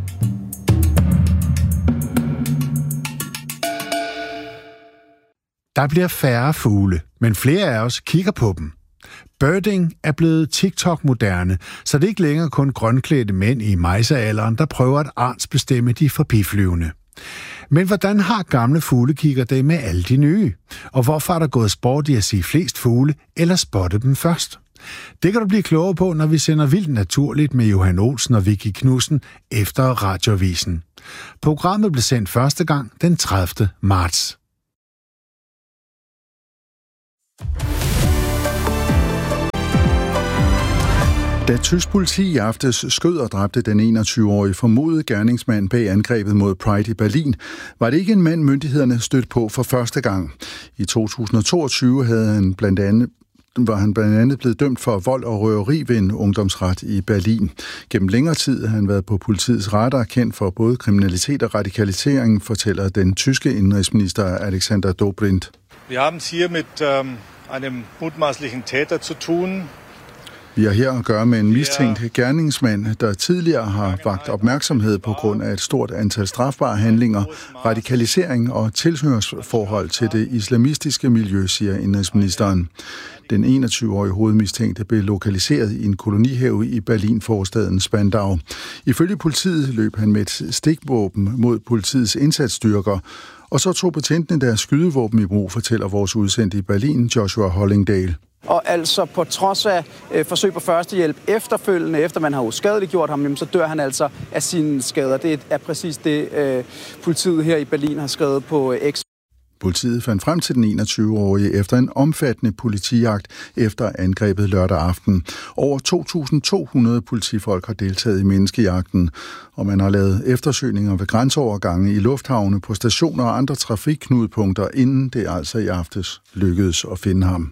Der bliver færre fugle, men flere af os kigger på dem. Birding er blevet TikTok-moderne, så det er ikke længere kun grønklædte mænd i mejsealderen, der prøver at artsbestemme de forbiflyvende. Men hvordan har gamle fuglekigger det med alle de nye? Og hvorfor er der gået sport i at sige flest fugle eller spotte dem først? Det kan du blive klogere på, når vi sender Vildt Naturligt med Johan Olsen og Vicky Knudsen efter Radioavisen. Programmet blev sendt første gang den tredivte marts. Da tysk politi i aftes skød og dræbte den enogtyve-årige formodede gerningsmand bag angrebet mod Pride i Berlin, var det ikke en mand, myndighederne stødt på for første gang. I to tusind og toogtyve havde han blandt andet var han blandt andet blevet dømt for vold og røveri ved en ungdomsret i Berlin. Gennem længere tid har han været på politiets radar, kendt for både kriminalitet og radikalisering, fortæller den tyske indenrigsminister Alexander Dobrindt. Vi har es hier mit ähm, einem mutmaßlichen Täter zu tun. Vi har her at gøre med en mistænkt gerningsmand, der tidligere har vakt opmærksomhed på grund af et stort antal strafbare handlinger, radikalisering og tilhørsforhold til det islamistiske miljø, siger indenrigsministeren. Den enogtyve-årige hovedmistænkte blev lokaliseret i en kolonihave i Berlin-forstaden Spandau. Ifølge politiet løb han med et stikvåben mod politiets indsatsstyrker, og så tog betjentene deres skydevåben i brug, fortæller vores udsendte i Berlin, Joshua Hollingdale. Og altså på trods af øh, forsøg på førstehjælp efterfølgende, efter man har uskadeliggjort ham, jamen, så dør han altså af sine skader. Det er præcis det, øh, politiet her i Berlin har skrevet på øh, X. Politiet fandt frem til den enogtyve-årige efter en omfattende politijagt efter angrebet lørdag aften. Over to tusind to hundrede politifolk har deltaget i menneskejagten, og man har lavet eftersøgninger ved grænseovergange i lufthavne, på stationer og andre trafikknudepunkter, inden det altså i aftes lykkedes at finde ham.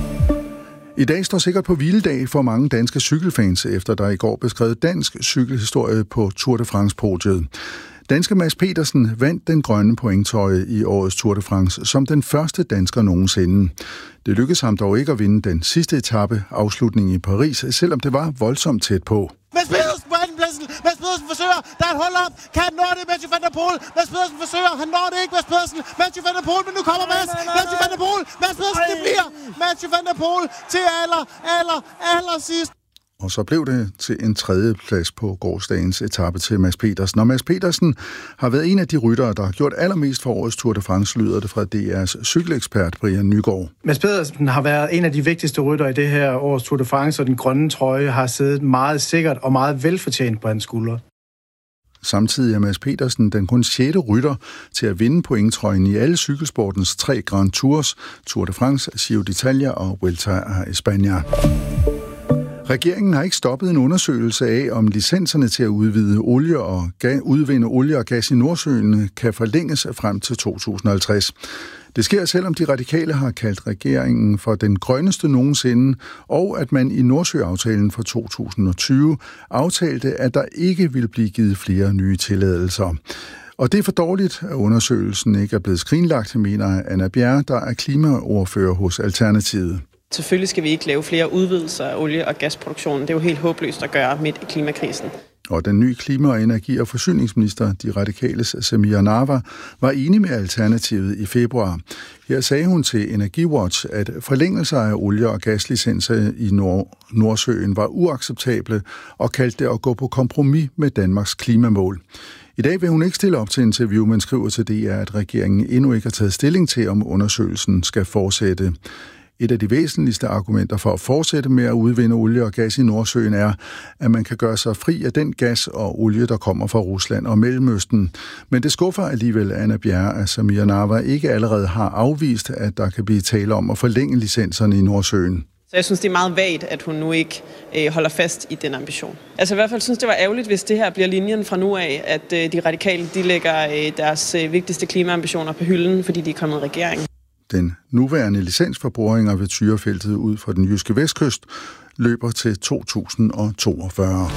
I dag står sikkert på hviledag for mange danske cykelfans, efter der i går beskrevet dansk cykelhistorie på Tour de France-podiet. Danske Mads Petersen vandt den grønne pointtrøje i årets Tour de France som den første dansker nogensinde. Det lykkedes ham dog ikke at vinde den sidste etape, afslutningen i Paris, selvom det var voldsomt tæt på. Mads Pedersen på andenpladsen. Mads Pedersen forsøger. Der er et hold op. Kan han nå det? Mathieu van der Poel. Mads Pedersen forsøger. Han når det ikke. Mads Pedersen. Mathieu van der Poel. Men nu kommer Mads. Mathieu van der Poel. Mads Pedersen. Det bliver Mathieu van der Poel til aller, aller, aller sidst. Og så blev det til en tredje plads på gårsdagens etape til Mads Petersen. Og Mads Petersen har været en af de ryttere, der har gjort allermest for årets Tour de France, lyder det fra D R's cykelekspert Brian Nygaard. Mads Petersen har været en af de vigtigste ryttere i det her års Tour de France, og den grønne trøje har siddet meget sikkert og meget velfortjent på hans skuldre. Samtidig er Mads Petersen den kun sjette rytter til at vinde pointtrøjen i alle cykelsportens tre Grand Tours, Tour de France, Giro d'Italia og Vuelta a España. Regeringen har ikke stoppet en undersøgelse af, om licenserne til at udvide olie og ga- udvinde olie og gas i Nordsøen kan forlænges frem til to tusind og halvtreds. Det sker, selvom de radikale har kaldt regeringen for den grønneste nogensinde, og at man i Nordsøaftalen for to tusind og tyve aftalte, at der ikke ville blive givet flere nye tilladelser. Og det er for dårligt, at undersøgelsen ikke er blevet skrinlagt, mener Anna Bjerre, der er klimaordfører hos Alternativet. Selvfølgelig skal vi ikke lave flere udvidelser af olie- og gasproduktionen. Det er jo helt håbløst at gøre midt i klimakrisen. Og den nye klima- og energi- og forsyningsminister, de radikales Samira Nawa, var enig med Alternativet i februar. Her sagde hun til EnergiWatch, at forlængelser af olie- og gaslicenser i Nord- Nordsøen var uacceptable og kaldte det at gå på kompromis med Danmarks klimamål. I dag vil hun ikke stille op til interview, men skriver til D R, at regeringen endnu ikke har taget stilling til, om undersøgelsen skal fortsætte. Et af de væsentligste argumenter for at fortsætte med at udvinde olie og gas i Nordsøen er, at man kan gøre sig fri af den gas og olie, der kommer fra Rusland og Mellemøsten. Men det skuffer alligevel Anna Bjerre, at Samira Nawa ikke allerede har afvist, at der kan blive tale om at forlænge licenserne i Nordsøen. Så jeg synes, det er meget vagt, at hun nu ikke øh, holder fast i den ambition. Altså i hvert fald synes det var ærgerligt, hvis det her bliver linjen fra nu af, at øh, de radikale de lægger øh, deres øh, vigtigste klimaambitioner på hylden, fordi de er kommet i regeringen. Den nuværende licens for boringer ved Tyrafeltet ud fra den jyske vestkyst løber til to tusind og toogfyrre.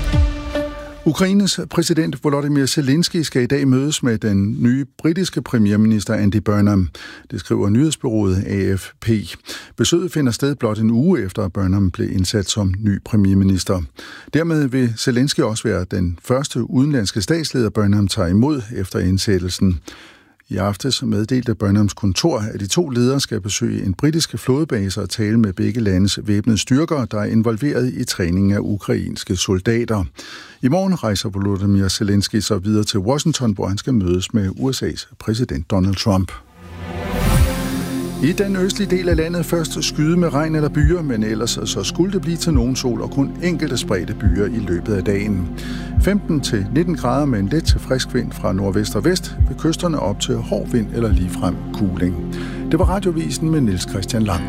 Ukraines præsident Volodymyr Zelensky skal i dag mødes med den nye britiske premierminister Andy Burnham. Det skriver nyhedsbureauet A F P. Besøget finder sted blot en uge efter, at Burnham blev indsat som ny premierminister. Dermed vil Zelensky også være den første udenlandske statsleder, Burnham tager imod efter indsættelsen. I aftes meddelte Burnhams kontor, at de to ledere skal besøge en britisk flådebase og tale med begge landes væbnede styrker, der er involveret i træning af ukrainske soldater. I morgen rejser Volodymyr Zelensky så videre til Washington, hvor han skal mødes med U S A's præsident Donald Trump. I den østlige del af landet først skyde med regn eller byer, men ellers så skulle det blive til nogen sol og kun enkelte spredte byer i løbet af dagen. femten til nitten grader med en let til frisk vind fra nordvest og vest, ved kysterne op til hård vind eller ligefrem kuling. Det var Radiovisen med Niels Christian Lang.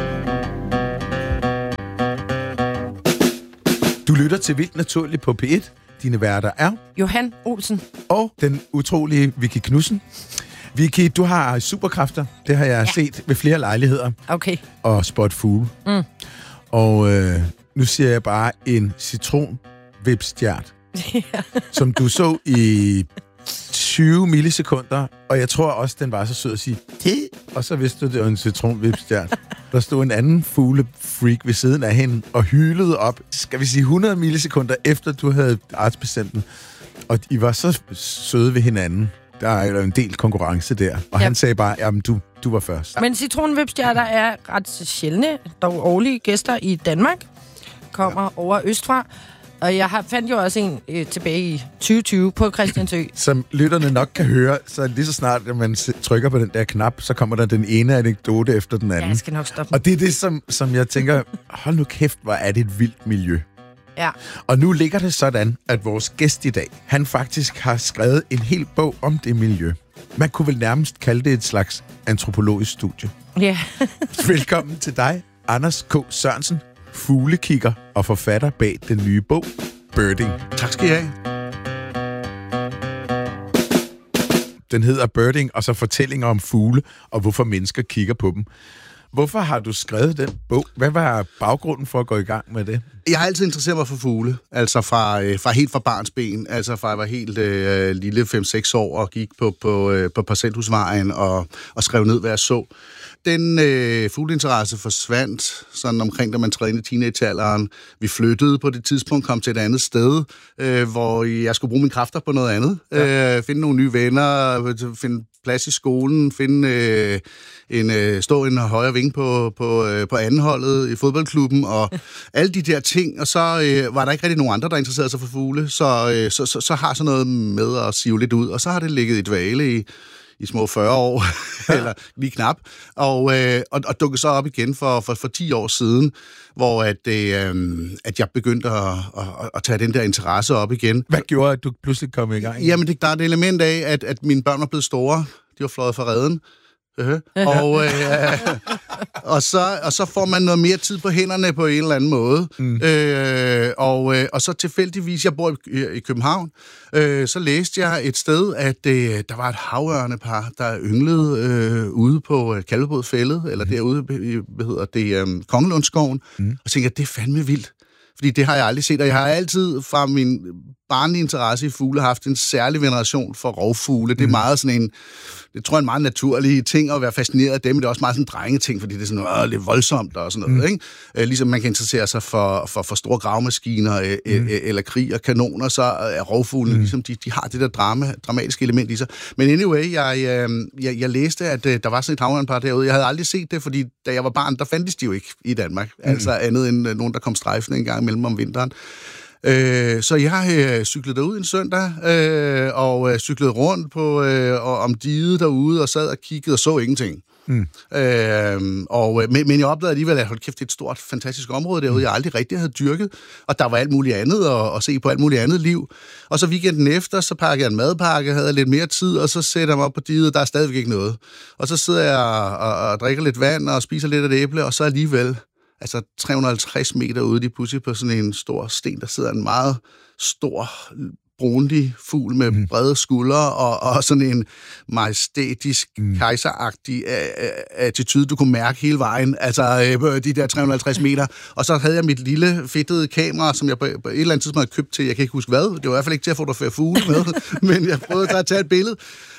Du lytter til Vildt Naturligt på P et. Dine værter er Johan Olsen og den utrolige Vicky Knudsen. Vicky, du har superkræfter. Det har jeg ja. set ved flere lejligheder. Okay. Og spot fugle. Mm. Og øh, nu siger jeg bare en citronvipstjert, ja. som du så i tyve millisekunder, og jeg tror også, den var så sød at sige, det, og så vidste du, det var en citronvipstjert. Der stod en anden fuglefreak ved siden af hende og hylede op, skal vi sige hundrede millisekunder efter, du havde artsbestemt den. Og I var så søde ved hinanden. Der er jo en del konkurrence der. Og ja. han sagde bare, jamen du, du var først. Men citronvipstjerter er ret sjældne, dog årlige gæster i Danmark. Kommer ja. over østfra. Og jeg har, fandt jo også en øh, tilbage i tyve tyve på Christiansø. Som lytterne nok kan høre, så lige så snart, at man trykker på den der knap, så kommer der den ene anekdote efter den anden. Ja, jeg skal nok stoppe. Og det er det, som, som jeg tænker, hold nu kæft, hvor er det et vildt miljø. Ja. Og nu ligger det sådan, at vores gæst i dag, han faktisk har skrevet en hel bog om det miljø. Man kunne vel nærmest kalde det et slags antropologisk studie. Ja. Velkommen til dig, Anders K. Sørensen, fuglekigger og forfatter bag den nye bog, Birding. Tak skal I have. Den hedder Birding, og så fortællinger om fugle, og hvorfor mennesker kigger på dem. Hvorfor har du skrevet den bog? Hvad var baggrunden for at gå i gang med det? Jeg har altid interesseret mig for fugle, altså fra, øh, fra helt fra barns ben, altså fra jeg var helt øh, lille, fem seks år, og gik på, på, øh, på Parcelhusvejen og, og skrev ned, hvad jeg så. Den øh, fugleinteresse forsvandt sådan omkring, da man trædte ind i teenagealderen. Vi flyttede på det tidspunkt, kom til et andet sted, øh, hvor jeg skulle bruge mine kræfter på noget andet. Ja. Øh, finde nogle nye venner, finde plads i skolen, finde øh, en, øh, stå en højre vinge på, på, øh, på andenholdet i fodboldklubben, og alle de der ting. Og så øh, var der ikke rigtig nogen andre, der interesserede sig for fugle, så, øh, så, så, så har sådan noget med at sive lidt ud. Og så har det ligget i dvale i i små fyrre år, eller lige knap, og, øh, og, og dukkede så op igen for, for, for ti år siden, hvor at, øh, at jeg begyndte at, at, at tage den der interesse op igen. Hvad gjorde, at du pludselig kom i gang? Jamen, det, der er et element af, at, at mine børn var blevet store. De var fløjet fra reden. Uh-huh. og, øh, og, så, og så får man noget mere tid på hænderne på en eller anden måde. Mm. Øh, og, øh, og så tilfældigvis, jeg bor i, i København, øh, så læste jeg et sted, at øh, der var et havørnepar, der ynglede øh, ude på Kalvebodfældet, eller mm. derude, hvad hedder det, øh, Kongelundsskoven, mm. og tænkte, at det er fandme vildt. Fordi det har jeg aldrig set, og jeg har altid fra min barnlige interesse i fugle haft en særlig veneration for rovfugle. Det er meget sådan en, det tror jeg er en meget naturlig ting at være fascineret af dem, men det er også meget sådan en drengeting, fordi det er sådan noget lidt voldsomt og sådan noget, mm. ikke? Øh, ligesom man kan interessere sig for, for, for store gravemaskiner øh, mm. øh, eller krig og kanoner, så er rovfuglene mm. ligesom, de, de har det der drama, dramatiske element i sig. Men anyway, jeg, øh, jeg, jeg læste, at øh, der var sådan et havørnepar derude. Jeg havde aldrig set det, fordi da jeg var barn, der fandtes de jo ikke i Danmark. Mm. Altså andet end øh, nogen, der kom strejfende en gang imellem om vinteren. Øh, så jeg øh, cyklede derud en søndag, øh, og øh, cyklede rundt på, øh, og, om diget derude, og sad og kiggede og så ingenting. Mm. Øh, og, men, men jeg opdagede alligevel, at hold kæft, det er et stort, fantastisk område derude, jeg aldrig rigtig havde dyrket, og der var alt muligt andet, og, og se på alt muligt andet liv. Og så weekenden efter, så pakkede jeg en madpakke, havde lidt mere tid, og så sætter jeg mig op på diget, der er stadigvæk ikke noget. Og så sidder jeg og, og, og drikker lidt vand, og spiser lidt af det æble, og så alligevel... Altså tre hundrede og halvtreds meter ude, de pludselig på sådan en stor sten, der sidder en meget stor, brunlig fugl med mm. brede skuldre og, og sådan en majestætisk, mm. kejseragtig attitude, du kunne mærke hele vejen, altså de der tre hundrede og halvtreds meter. Og så havde jeg mit lille fedtede kamera, som jeg på, på et eller andet tidspunkt havde købt til, jeg kan ikke huske hvad, det var i hvert fald ikke til at fotografere fugle med, men jeg prøvede at tage et billede.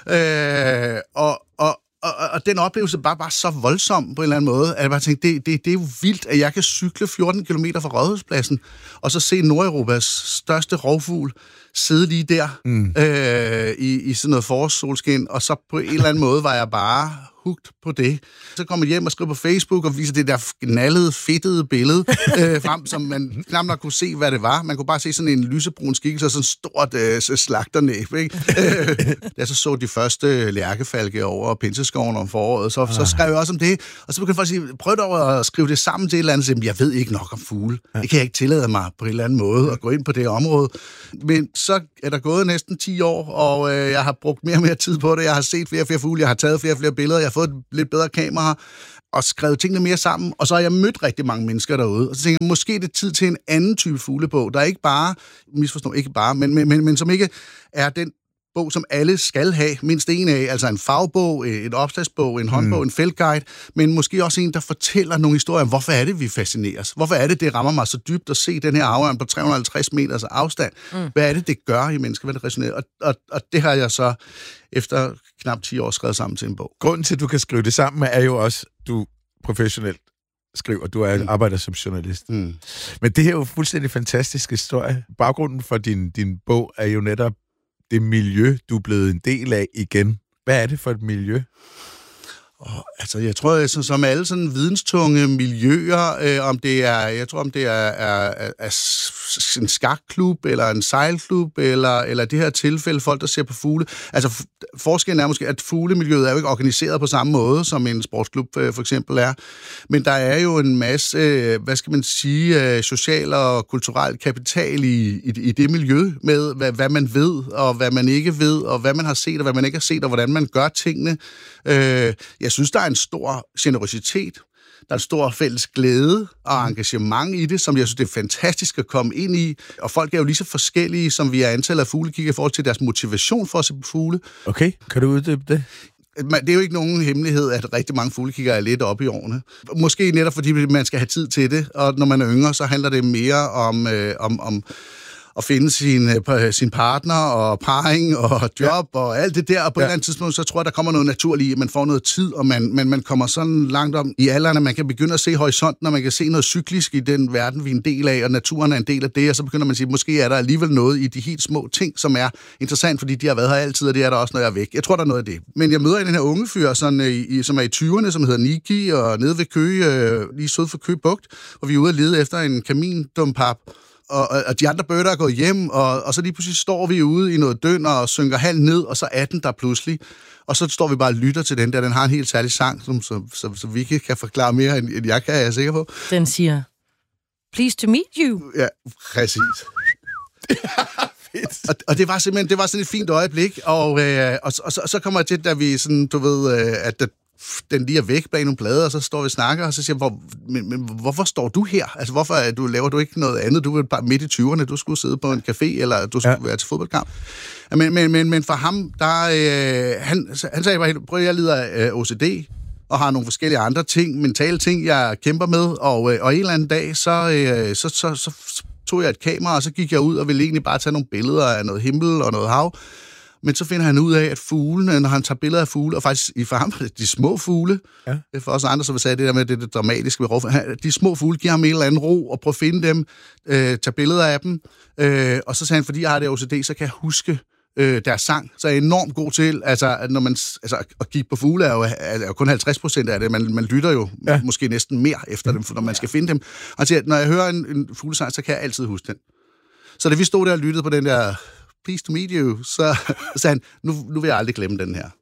Øh, og, og Og, og den oplevelse bare var så voldsom på en eller anden måde, at jeg bare tænkte, det, det, det er jo vildt, at jeg kan cykle fjorten kilometer fra Rådhuspladsen, og så se Nordeuropas største rovfugl sidde lige der mm. øh, i, i sådan noget forårssolskin, og så på en eller anden måde var jeg bare hugt på det. Så kommer jeg hjem og skriver på Facebook og viser det der knaldede, fedtede billede øh, frem, som man knap nok kunne se, hvad det var. Man kunne bare se sådan en lysebrun skikkelse og sådan stort øh, slagternæb, ikke? øh, da så så de første lærkefalke over pinseskoven om foråret, så, så skrev jeg også om det, og så begyndte folk at sige, prøv dog at skrive det sammen til et eller andet, så jeg ved ikke nok om fugle. Det kan jeg ikke tillade mig på en eller anden måde at gå ind på det område. Men så er der gået næsten ti år, og øh, jeg har brugt mere og mere tid på det. Jeg har set flere og flere fugle, jeg har taget flere og flere billeder, jeg har fået et lidt bedre kamera, og skrevet tingene mere sammen, og så har jeg mødt rigtig mange mennesker derude, og så tænker jeg, måske er det tid til en anden type fuglebog, der er ikke bare, misforstå ikke bare, men, men, men, men som ikke er den bog, som alle skal have mindst en af, altså en fagbog, et opslagsbog, en håndbog, mm. en feltguide, men måske også en, der fortæller nogle historier om, hvorfor er det, vi fascineres? Hvorfor er det, det rammer mig så dybt at se den her afstand på tre hundrede og halvtreds meters afstand? Mm. Hvad er det, det gør i mennesker? Hvad det resonerer? Og, og, og det har jeg så efter knap ti år skrevet sammen til en bog. Grunden til, at du kan skrive det sammen, er jo også, du professionelt skriver, du er mm. arbejder som journalist. Mm. Men det her er jo fuldstændig fantastisk historie. Baggrunden for din, din bog er jo netop det miljø, du er blevet en del af igen. Hvad er det for et miljø? Oh, altså, jeg tror, at som alle sådan videnstunge miljøer, øh, om det er, jeg tror, om det er, er, er, er en skakklub, eller en sejlklub, eller, eller det her tilfælde, folk, der ser på fugle. Altså, forskellen er måske, at fuglemiljøet er jo ikke organiseret på samme måde, som en sportsklub øh, for eksempel er. Men der er jo en masse, øh, hvad skal man sige, øh, social og kulturel kapital i, i, i det miljø, med hvad, hvad man ved, og hvad man ikke ved, og hvad man har set, og hvad man ikke har set, og hvordan man gør tingene. Øh, jeg synes, der er en stor generøsitet, der er en stor fælles glæde og engagement i det, som jeg synes, det er fantastisk at komme ind i. Og folk er jo lige så forskellige, som vi er antallet af fuglekigger i forhold til deres motivation for at se på fugle. Okay, kan du uddybe det? Det er jo ikke nogen hemmelighed, at rigtig mange fuglekigger er lidt oppe i årene. Måske netop fordi man skal have tid til det, og når man er yngre, så handler det mere om... Øh, om, om at finde sin, sin partner og parring og job ja. og alt det der, og på ja. et eller andet tidspunkt, så tror jeg, der kommer noget naturligt, at man får noget tid, og man, man, man kommer sådan langt om i alderen, at man kan begynde at se horisonten, og man kan se noget cyklisk i den verden, vi er en del af, og naturen er en del af det, og så begynder man at sige, måske er der alligevel noget i de helt små ting, som er interessant, fordi de har været her altid, og det er der også, når jeg er væk. Jeg tror, der er noget af det. Men jeg møder en den her unge fyr, sådan, i, som er i tyverne, som hedder Niki, og nede ved Køge, øh, lige syd for Køge Bugt, og vi er ude at lede efter en kamindumpap. Og, og de andre bøtter er gået hjem, og, og så lige pludselig står vi ude i noget dønder og synker halv ned, og så er den der pludselig. Og så står vi bare og lytter til den der. Den har en helt særlig sang, som, så, så, så vi kan forklare mere, end, end jeg kan, er jeg sikker på. Den siger, pleased to meet you. Ja, præcis. og, og det var simpelthen det var sådan et fint øjeblik, og, øh, og, og, så, og så kommer jeg til, da vi sådan, du ved, øh, at det, den lige er væk bag nogle plader, og så står vi og snakker, og så siger jeg, Hvor, men, men hvorfor står du her? Altså, hvorfor er du, laver du ikke noget andet? Du er bare midt i tyverne, du skulle sidde på en café, eller du skulle ja. være til fodboldkamp. Men, men, men, men for ham, der, øh, han, han sagde bare, prøv, jeg lider af O C D, og har nogle forskellige andre ting, mentale ting, jeg kæmper med, og, øh, og en eller anden dag, så, øh, så, så, så, så tog jeg et kamera, og så gik jeg ud og ville egentlig bare tage nogle billeder af noget himmel og noget hav. Men så finder han ud af, at fuglene, når han tager billeder af fugle, og faktisk i for ham, de små fugle, ja. for os andre, som sagde det der med det, det dramatiske ved rovfugle, de små fugle giver ham en eller anden ro, og prøve at finde dem, øh, tage billeder af dem, øh, og så sagde han, fordi jeg har det O C D, så kan jeg huske øh, deres sang, så er jeg enormt god til, altså, at når man, altså, at kigge på fugle er jo, er jo kun halvtreds procent af det, man, man lytter jo ja. måske næsten mere efter dem, når man skal finde dem. Og siger, når jeg hører en, en fuglesang, så kan jeg altid huske den. Så da vi stod der og lyttede på den der pleased to meet you, så sagde han, nu, nu vil jeg aldrig glemme den her.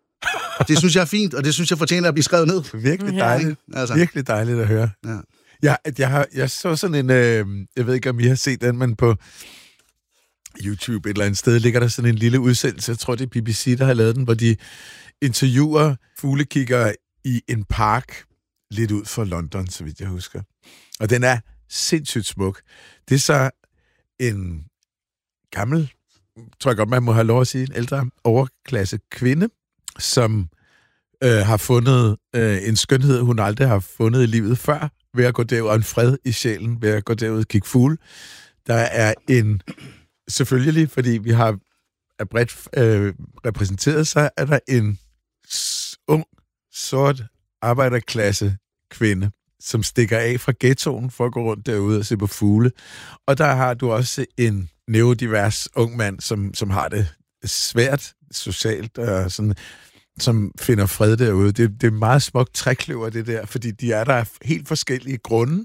Det synes jeg er fint, og det synes jeg fortjener at blive skrevet ned. Virkelig dejligt. Altså. Virkelig dejligt at høre. Ja. Jeg, jeg, har, jeg så sådan en, øh, jeg ved ikke, om I har set den, men på YouTube et eller andet sted ligger der sådan en lille udsendelse, jeg tror, det er B B C, der har lavet den, hvor de interviewer fuglekiggere i en park lidt ud for London, så vidt jeg husker. Og den er sindssygt smuk. Det er så en gammel, tror jeg godt, man må have lov at sige, en ældre overklasse kvinde, som øh, har fundet øh, en skønhed, hun aldrig har fundet i livet før, ved at gå derud, og en fred i sjælen, ved at gå derud og kigge fugle. Der er en, selvfølgelig, fordi vi har er bredt øh, repræsenteret, så er der en ung, sort arbejderklasse kvinde, som stikker af fra ghettoen for at gå rundt derude og se på fugle. Og der har du også en neodivers ung mand, som, som har det svært socialt og sådan. som finder fred derude. Det, det er meget smukt trækløver, det der, fordi de er der af helt forskellige grunde.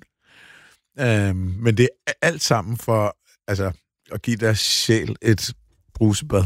Øhm, men det er alt sammen for altså, at give deres sjæl et brusebad.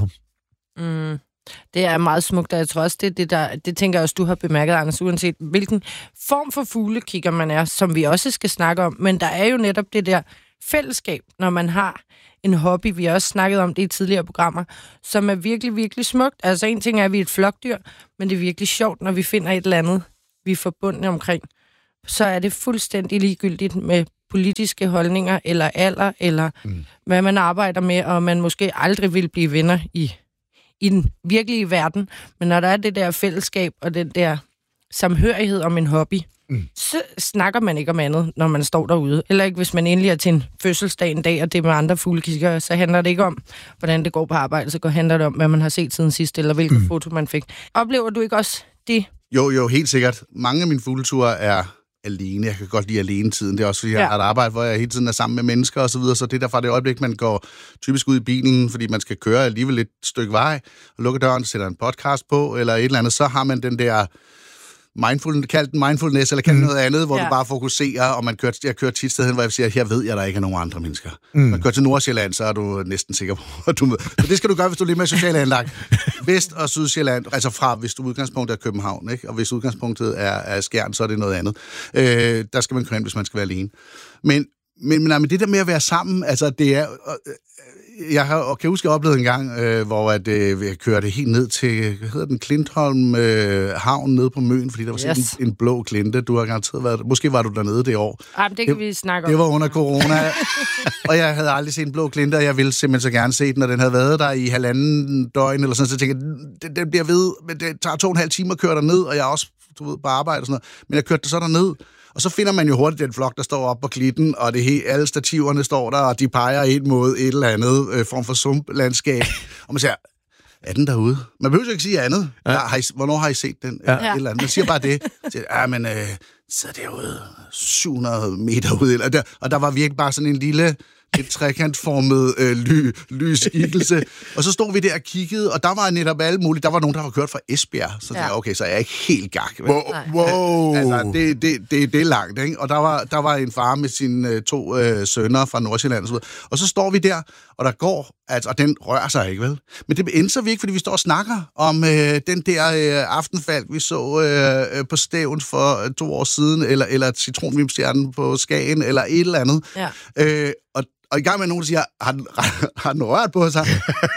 Mm. Det er meget smukt, og jeg tror også, det, det, der, det tænker jeg også, du har bemærket, Anders, uanset hvilken form for fuglekigger man er, som vi også skal snakke om. Men der er jo netop det der fællesskab, når man har en hobby. Vi har også snakket om det i tidligere programmer, som er virkelig, virkelig smukt. Altså en ting er, at vi er et flokdyr, men det er virkelig sjovt, når vi finder et eller andet, vi er forbundne omkring. Så er det fuldstændig ligegyldigt med politiske holdninger, eller alder, eller mm. hvad man arbejder med, og man måske aldrig vil blive venner i i den virkelige verden, men når der er det der fællesskab og den der samhørighed om en hobby, mm. så snakker man ikke om andet, når man står derude. Eller ikke, hvis man endelig er til en fødselsdag en dag, og det er med andre fuglekigger, så handler det ikke om, hvordan det går på arbejde, så handler det om, hvad man har set siden sidst, eller hvilket mm. foto man fik. Oplever du ikke også det? Jo, jo, helt sikkert. Mange af mine fugleture er alene. Jeg kan godt lide alene-tiden. Det er også, fordi jeg ja. har et arbejde, hvor jeg hele tiden er sammen med mennesker og så videre, så det er derfor det øjeblik, man går typisk ud i bilen, fordi man skal køre alligevel et stykke vej, og lukker døren, sætter en podcast på, eller et eller andet, så har man den der mindfulness, kaldt den mindfulness, eller kaldt mm. noget andet, hvor ja. du bare fokuserer, og man kører, jeg kører tit sted hen, hvor jeg siger, her ved jeg, der ikke er nogen andre mennesker. Mm. Man kører til Nordsjælland, så er du næsten sikker på, at du møder. Så det skal du gøre, hvis du er lidt mere socialt anlagt. Vest- og Sydsjælland, altså fra, hvis du udgangspunktet er København, ikke? Og hvis udgangspunktet er, er Skjern, så er det noget andet. Øh, der skal man køre hen, hvis man skal være alene. Men, men, men, men det der med at være sammen, altså det er... Øh, Jeg har, kan huske, jeg oplevede en gang, øh, hvor at, øh, jeg kørte helt ned til, hvad hedder den, Klintholm øh, havn nede på Møn, fordi der var sådan yes. en, en blå klinte. Du har garanteret været, måske var du dernede det år. Ej, det kan det, vi snakke om. Det var under corona, og jeg havde aldrig set en blå klinte, og jeg ville simpelthen så gerne se den, og den havde været der i halvanden døgn, eller sådan, så jeg tænkte, den, den bliver ved, men det tager to og en halv time at køre derned, og jeg er også, du ved, på arbejde og sådan noget. Men jeg kørte det så derned, og så finder man jo hurtigt den flok, der står oppe på klitten, og det he, alle stativerne står der, og de peger ind mod et eller andet øh, form for sumplandskab. Og man siger, er den derude? Man behøver jo ikke sige andet. Ja. Ja, har I, hvornår har I set den? Ja. Et eller andet. Man siger bare det. Siger, ja, men øh, så er det derude syv hundrede meter ude. Eller der, og der var virkelig bare sådan en lille... et trekantformet øh, ly, lyskikkelse. Og så stod vi der og kiggede, og der var netop alle mulige. Der var nogen, der var kørt fra Esbjerg. Så ja. tænkte, okay, så er jeg ikke helt gak. Wow. wow. Altså, det, det, det, det er langt, ikke? Og der var, der var en far med sine øh, to øh, sønner fra Nordsjælland og så videre. Og så står vi der, og der går, altså, og den rører sig ikke, vel? Men det ændrer vi ikke, fordi vi står og snakker om øh, den der øh, aftenfalk, vi så øh, på Stævns for øh, to år siden, eller, eller citronvimstjernen på Skagen, eller et eller andet. Ja. Øh, og Og i gang med nogen, der siger, har den, har den rørt på sig?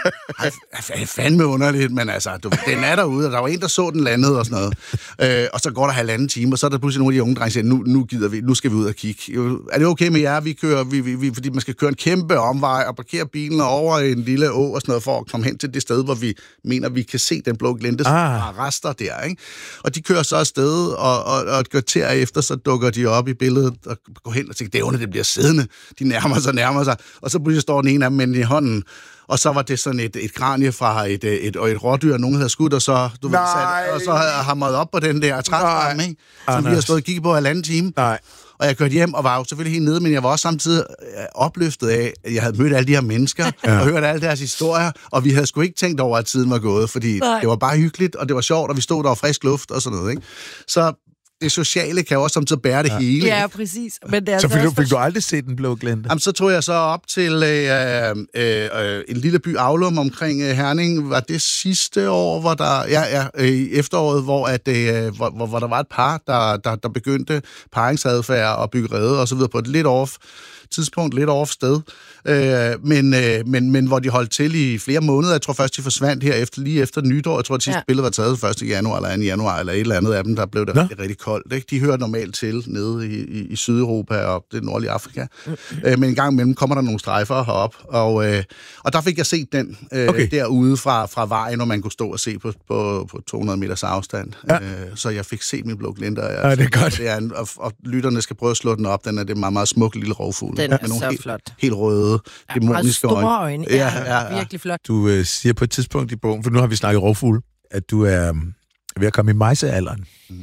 Det er fandme underligt, men altså, du, den er derude, og der var en, der så den landede og sådan noget. Øh, og så går der halvanden time, og så er der pludselig nogle af de unge drenge, der siger, nu, nu gider vi, nu skal vi ud og kigge. Er det okay med jer? Vi kører, vi, vi, vi, fordi man skal køre en kæmpe omvej og parkere bilen over en lille å og sådan noget, for at komme hen til det sted, hvor vi mener, vi kan se den blå glinte, som ah. rester der, ikke? Og de kører så afsted, og, og, og et kvarter efter, så dukker de op i billedet og går hen og tænker, det er under, det bliver siddende. De nærmer sig, nærmer sig, og så pludselig står den ene af dem med i hånden, og så var det sådan et, et kranie fra et, et, et, et rådyr, nogen havde skudt, og så, du ved, sat, og så havde hamret op på den der træstam, ikke? Som vi har stået og kigget på halvanden time. Nej. Og jeg kørte hjem og var jo selvfølgelig helt nede, men jeg var også samtidig opløftet af, at jeg havde mødt alle de her mennesker, ja. og hørt alle deres historier, og vi havde sgu ikke tænkt over, at tiden var gået, fordi Nej. det var bare hyggeligt, og det var sjovt, og vi stod der og frisk luft og sådan noget, ikke? Så det sociale kan jo også samtidig bære det ja. hele. Ja, præcis. Men det er så fik du, fik du aldrig set den blå glinte? Jamen, så tog jeg så op til øh, øh, øh, en lille by, Aulum, omkring øh, Herning. Var det sidste år, hvor der... Ja, ja øh, i efteråret, hvor, at, øh, hvor, hvor, hvor der var et par, der, der, der begyndte paringsadfærd og bygge rede og så videre på et lidt off tidspunkt, lidt off sted. Øh, men, øh, men, men hvor de holdt til i flere måneder. Jeg tror først, de forsvandt her efter, lige efter nytår. Jeg tror, at sidste ja. billede var taget første januar eller anden januar, eller et eller andet af dem, der blev det rigtig, rigtig koldt. Ikke? De hører normalt til nede i, i, i Sydeuropa og det nordlige Afrika. Mm. Øh, men en gang imellem kommer der nogle strejfer herop. Og, øh, og der fik jeg set den øh, okay. derude fra, fra vejen, når man kunne stå og se på, på, på to hundrede meters afstand. Ja. Øh, så jeg fik set min blå glinte. Og, ja, det er godt. Det er en, og, og lytterne skal prøve at slå den op. Den er det meget, meget smuk lille rovfugl. Den er med nogle så helt, flot. Helt røde, ja, dæmoniske øjne. Store øjne. Ja, ja, ja, ja. Virkelig flot. Du øh, siger på et tidspunkt i bogen, for nu har vi snakket rovfugle, at du er um, ved at komme i mejsealderen. Mm.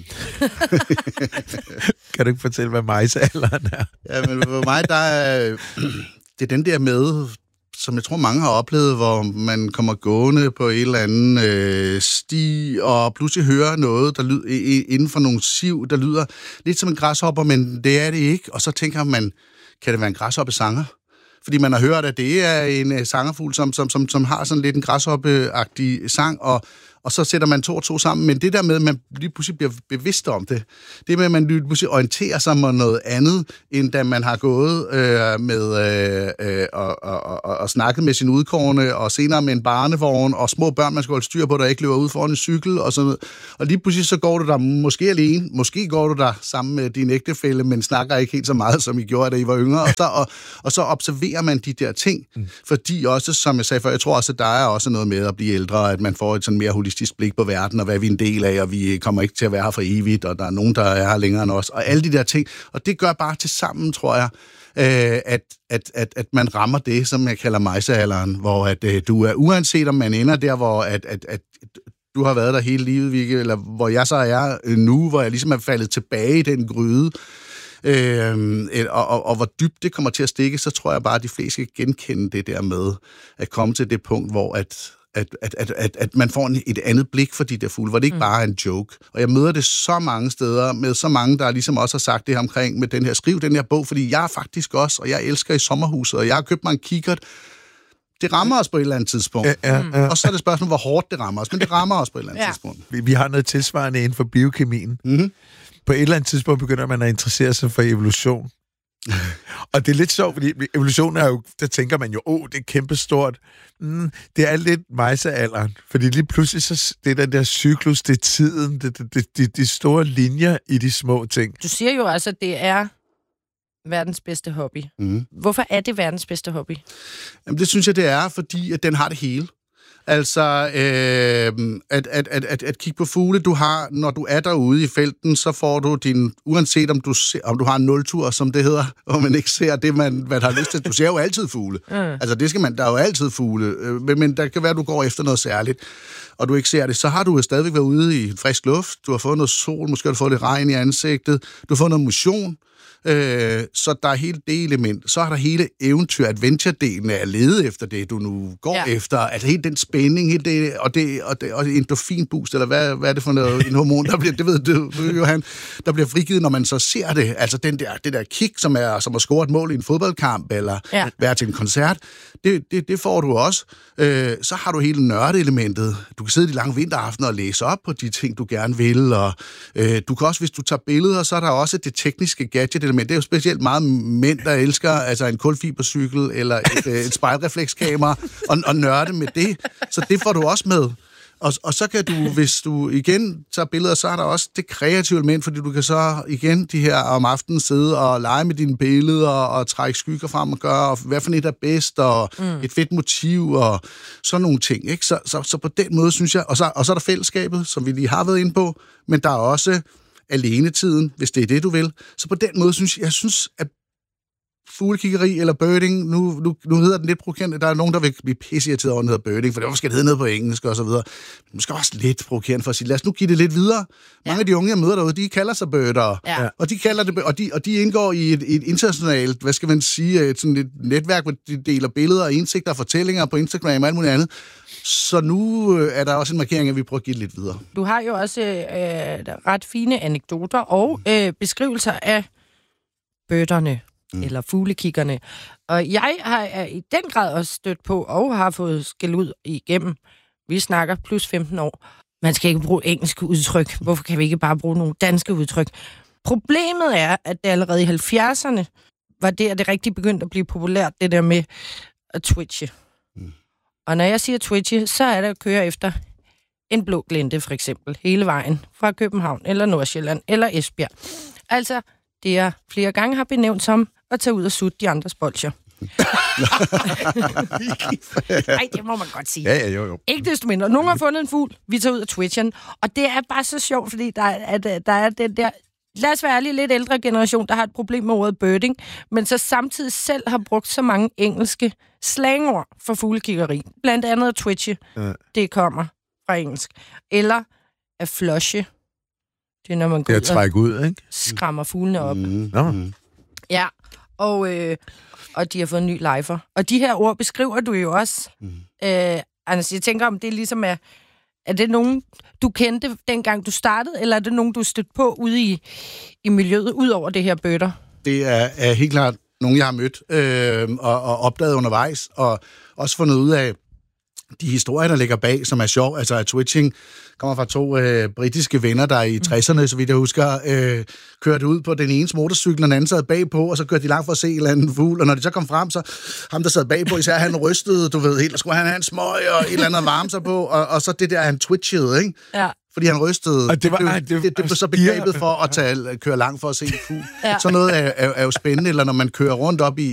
Kan du ikke fortælle, hvad mejsealderen er? Ja, men for mig, der er, det er den der med, som jeg tror mange har oplevet, hvor man kommer gående på en eller anden øh, sti, og pludselig hører noget, der lyder inden for nogle siv, der lyder lidt som en græshopper, men det er det ikke. Og så tænker man, kan det være en græshoppesanger? Fordi man har hørt, at det er en uh, sangerfugl, som, som, som, som har sådan lidt en græshoppeagtig sang, og, og så sætter man to og to sammen. Men det der med, at man lige pludselig bliver bevidst om det, det med, at man lige pludselig orienterer sig om noget andet, end da man har gået øh, med øh, øh, og, og, og, og snakket med sin udkårne, og senere med en barnevogn, og små børn, man skal holde styr på, der ikke løber ud foran en cykel, og sådan noget. Og lige pludselig så går du der måske alene, måske går du der sammen med din ægtefælle, men snakker ikke helt så meget, som I gjorde, da I var yngre. Og så, og, og så observerer man de der ting, mm. fordi også, som jeg sagde før, jeg tror også, at der er også noget med at blive ældre, at man får et sådan mere holistisk blik på verden, og hvad vi er en del af, og vi kommer ikke til at være her for evigt, og der er nogen, der er her længere end os, og alle de der ting. Og det gør bare til sammen, tror jeg, øh, at, at, at, at man rammer det, som jeg kalder mejsealderen, hvor at, øh, du er, uanset om man ender der, hvor at, at, at du har været der hele livet, Vicky, eller hvor jeg så er nu, hvor jeg ligesom er faldet tilbage i den gryde, Øh, og, og, og hvor dybt det kommer til at stikke, så tror jeg bare, at de fleste kan genkende det der med at komme til det punkt, hvor at, at, at, at, at, at man får en, et andet blik for de der fugle, hvor det ikke mm. bare er en joke. Og jeg møder det så mange steder, med så mange, der ligesom også har sagt det her omkring med den her, skriv den her bog, fordi jeg er faktisk også, og jeg elsker i sommerhuset, og jeg har købt mig en kikkert. Det rammer os på et eller andet tidspunkt. Ja, ja, ja. Og så er det spørgsmål, hvor hårdt det rammer os, men det rammer os på et eller andet ja. tidspunkt. Vi, vi har noget tilsvarende inden for biokemien. Mm-hmm. På et eller andet tidspunkt begynder man at interessere sig for evolution. Og det er lidt sjovt, fordi evolution er jo, der tænker man jo, åh, oh, det er kæmpestort. Mm, det er lidt mejsealderen, fordi lige pludselig så det er den der cyklus, det er tiden, det, det, det, de, de store linjer i de små ting. Du siger jo altså, at det er verdens bedste hobby. Mm. Hvorfor er det verdens bedste hobby? Jamen, det synes jeg, det er, fordi at den har det hele. Altså, øh, at, at, at, at, at kigge på fugle, du har, når du er derude i felten, så får du din, uanset om du, ser, om du har en nultur, som det hedder, og man ikke ser det, man, man har lyst til. Du ser jo altid fugle. Mm. Altså, det skal man, der er jo altid fugle, men, men der kan være, at du går efter noget særligt, og du ikke ser det. Så har du jo stadigvæk været ude i frisk luft, du har fået noget sol, måske har du fået lidt regn i ansigtet, du har fået noget motion. Øh, så der er hele det element. Så er der hele eventyr-adventure-delen af at lede efter det, du nu går ja. efter. Altså hele den spænding, hele det, og, det, og, det, og endorfinboost, eller hvad, hvad er det for noget, en hormon, der bliver, det ved du, Johan, der bliver frigivet, når man så ser det. Altså den der, det der kick, som er som at score et mål i en fodboldkamp, eller ja. være til en koncert, det, det, det får du også. Øh, så har du hele nørdeelementet. Du kan sidde de lange vinteraftener og læse op på de ting, du gerne vil, og øh, du kan også, hvis du tager billeder, så er der også det tekniske gadget-element. Det er jo specielt meget mænd, der elsker altså en kulfibercykel eller et, et spejlreflekskamera og, og nørde med det. Så det får du også med. Og, og så kan du, hvis du igen tager billeder, så er der også det kreative element, fordi du kan så igen de her om aftenen sidde og lege med dine billeder og trække skygger frem og gøre, og hvad for et er bedst, og mm. et fedt motiv og sådan nogle ting. Ikke? Så, så, så på den måde synes jeg, og så, og så er der fællesskabet, som vi lige har været inde på, men der er også alenetiden, hvis det er det, du vil. Så på den måde synes jeg, jeg synes, at fuglekiggeri eller birding, nu, nu, nu hedder den lidt provokerende. Der er nogen, der vil blive pisseirriteret over, den hedder birding, for hvorfor skal det hedde noget på engelsk og så videre. Måske også lidt provokerende for at sige, lad os nu give det lidt videre. Ja. Mange af de unge, jeg møder derude, de kalder sig birdere. Ja. Og de kalder det, og de, og de indgår i et, et internationalt, hvad skal man sige, et, sådan et netværk, hvor de deler billeder og indsigter og fortællinger på Instagram og alt muligt andet. Så nu er der også en markering, at vi prøver at give det lidt videre. Du har jo også øh, ret fine anekdoter og øh, beskrivelser af birderne. Mm. Eller fuglekiggerne. Og jeg har i den grad også stødt på, og har fået skæld ud igennem. Vi snakker plus femten år. Man skal ikke bruge engelske udtryk. Hvorfor kan vi ikke bare bruge nogle danske udtryk? Problemet er, at det allerede i halvfjerdserne var det, at det rigtig begyndte at blive populært, det der med at twitche. Mm. Og når jeg siger twitche, så er det at køre efter en blå glente, for eksempel, hele vejen fra København, eller Nordsjælland, eller Esbjerg. Altså, det jeg flere gange har benævnt som at tage ud og sutte de andres bolcher. Nej, det må man godt sige. Ja, ja, jo, jo. Ikke desto mindre. Nogen har fundet en fugl, vi tager ud og twitchen, og det er bare så sjovt, fordi der er, der er den der, lad os være ærlige, lidt ældre generation, der har et problem med ordet birding, men så samtidig selv har brugt så mange engelske slangord for fuglekiggeri. Blandt andet at twitche, ja. Det kommer fra engelsk. Eller at flushe. Det er, når man går det er at trække ud, ikke? Skræmmer fuglene op. Mm. Mm. Ja, Og, øh, og de har fået en ny lifer. Og de her ord beskriver du jo også. Mm. Øh, altså, jeg tænker, om det ligesom er... Er det nogen, du kendte, dengang du startede, eller er det nogen, du stødte på ude i, i miljøet, ud over det her bøtter? Det er, er helt klart nogen, jeg har mødt øh, og, og opdaget undervejs, og også fundet ud af de historier, der ligger bag, som er sjov. Altså, at twitching kommer fra to øh, britiske venner, der i tresserne, så vidt jeg husker, øh, kørte ud på den ene motorcykel, og den anden sad bagpå, og så kørte de langt for at se en eller anden fugl, og når de så kom frem, så ham, der sad bagpå, især han rystede, du ved helt, og skulle han have en smøg og et eller andet varme sig på, og, og så det der, han twitchede, ikke? Ja. Fordi han rystede. Og det, var, det, det, det, det blev så begrebet for at tage, køre langt for at se en fugl. Ja. Så noget er, er, er jo spændende, eller når man kører rundt op i,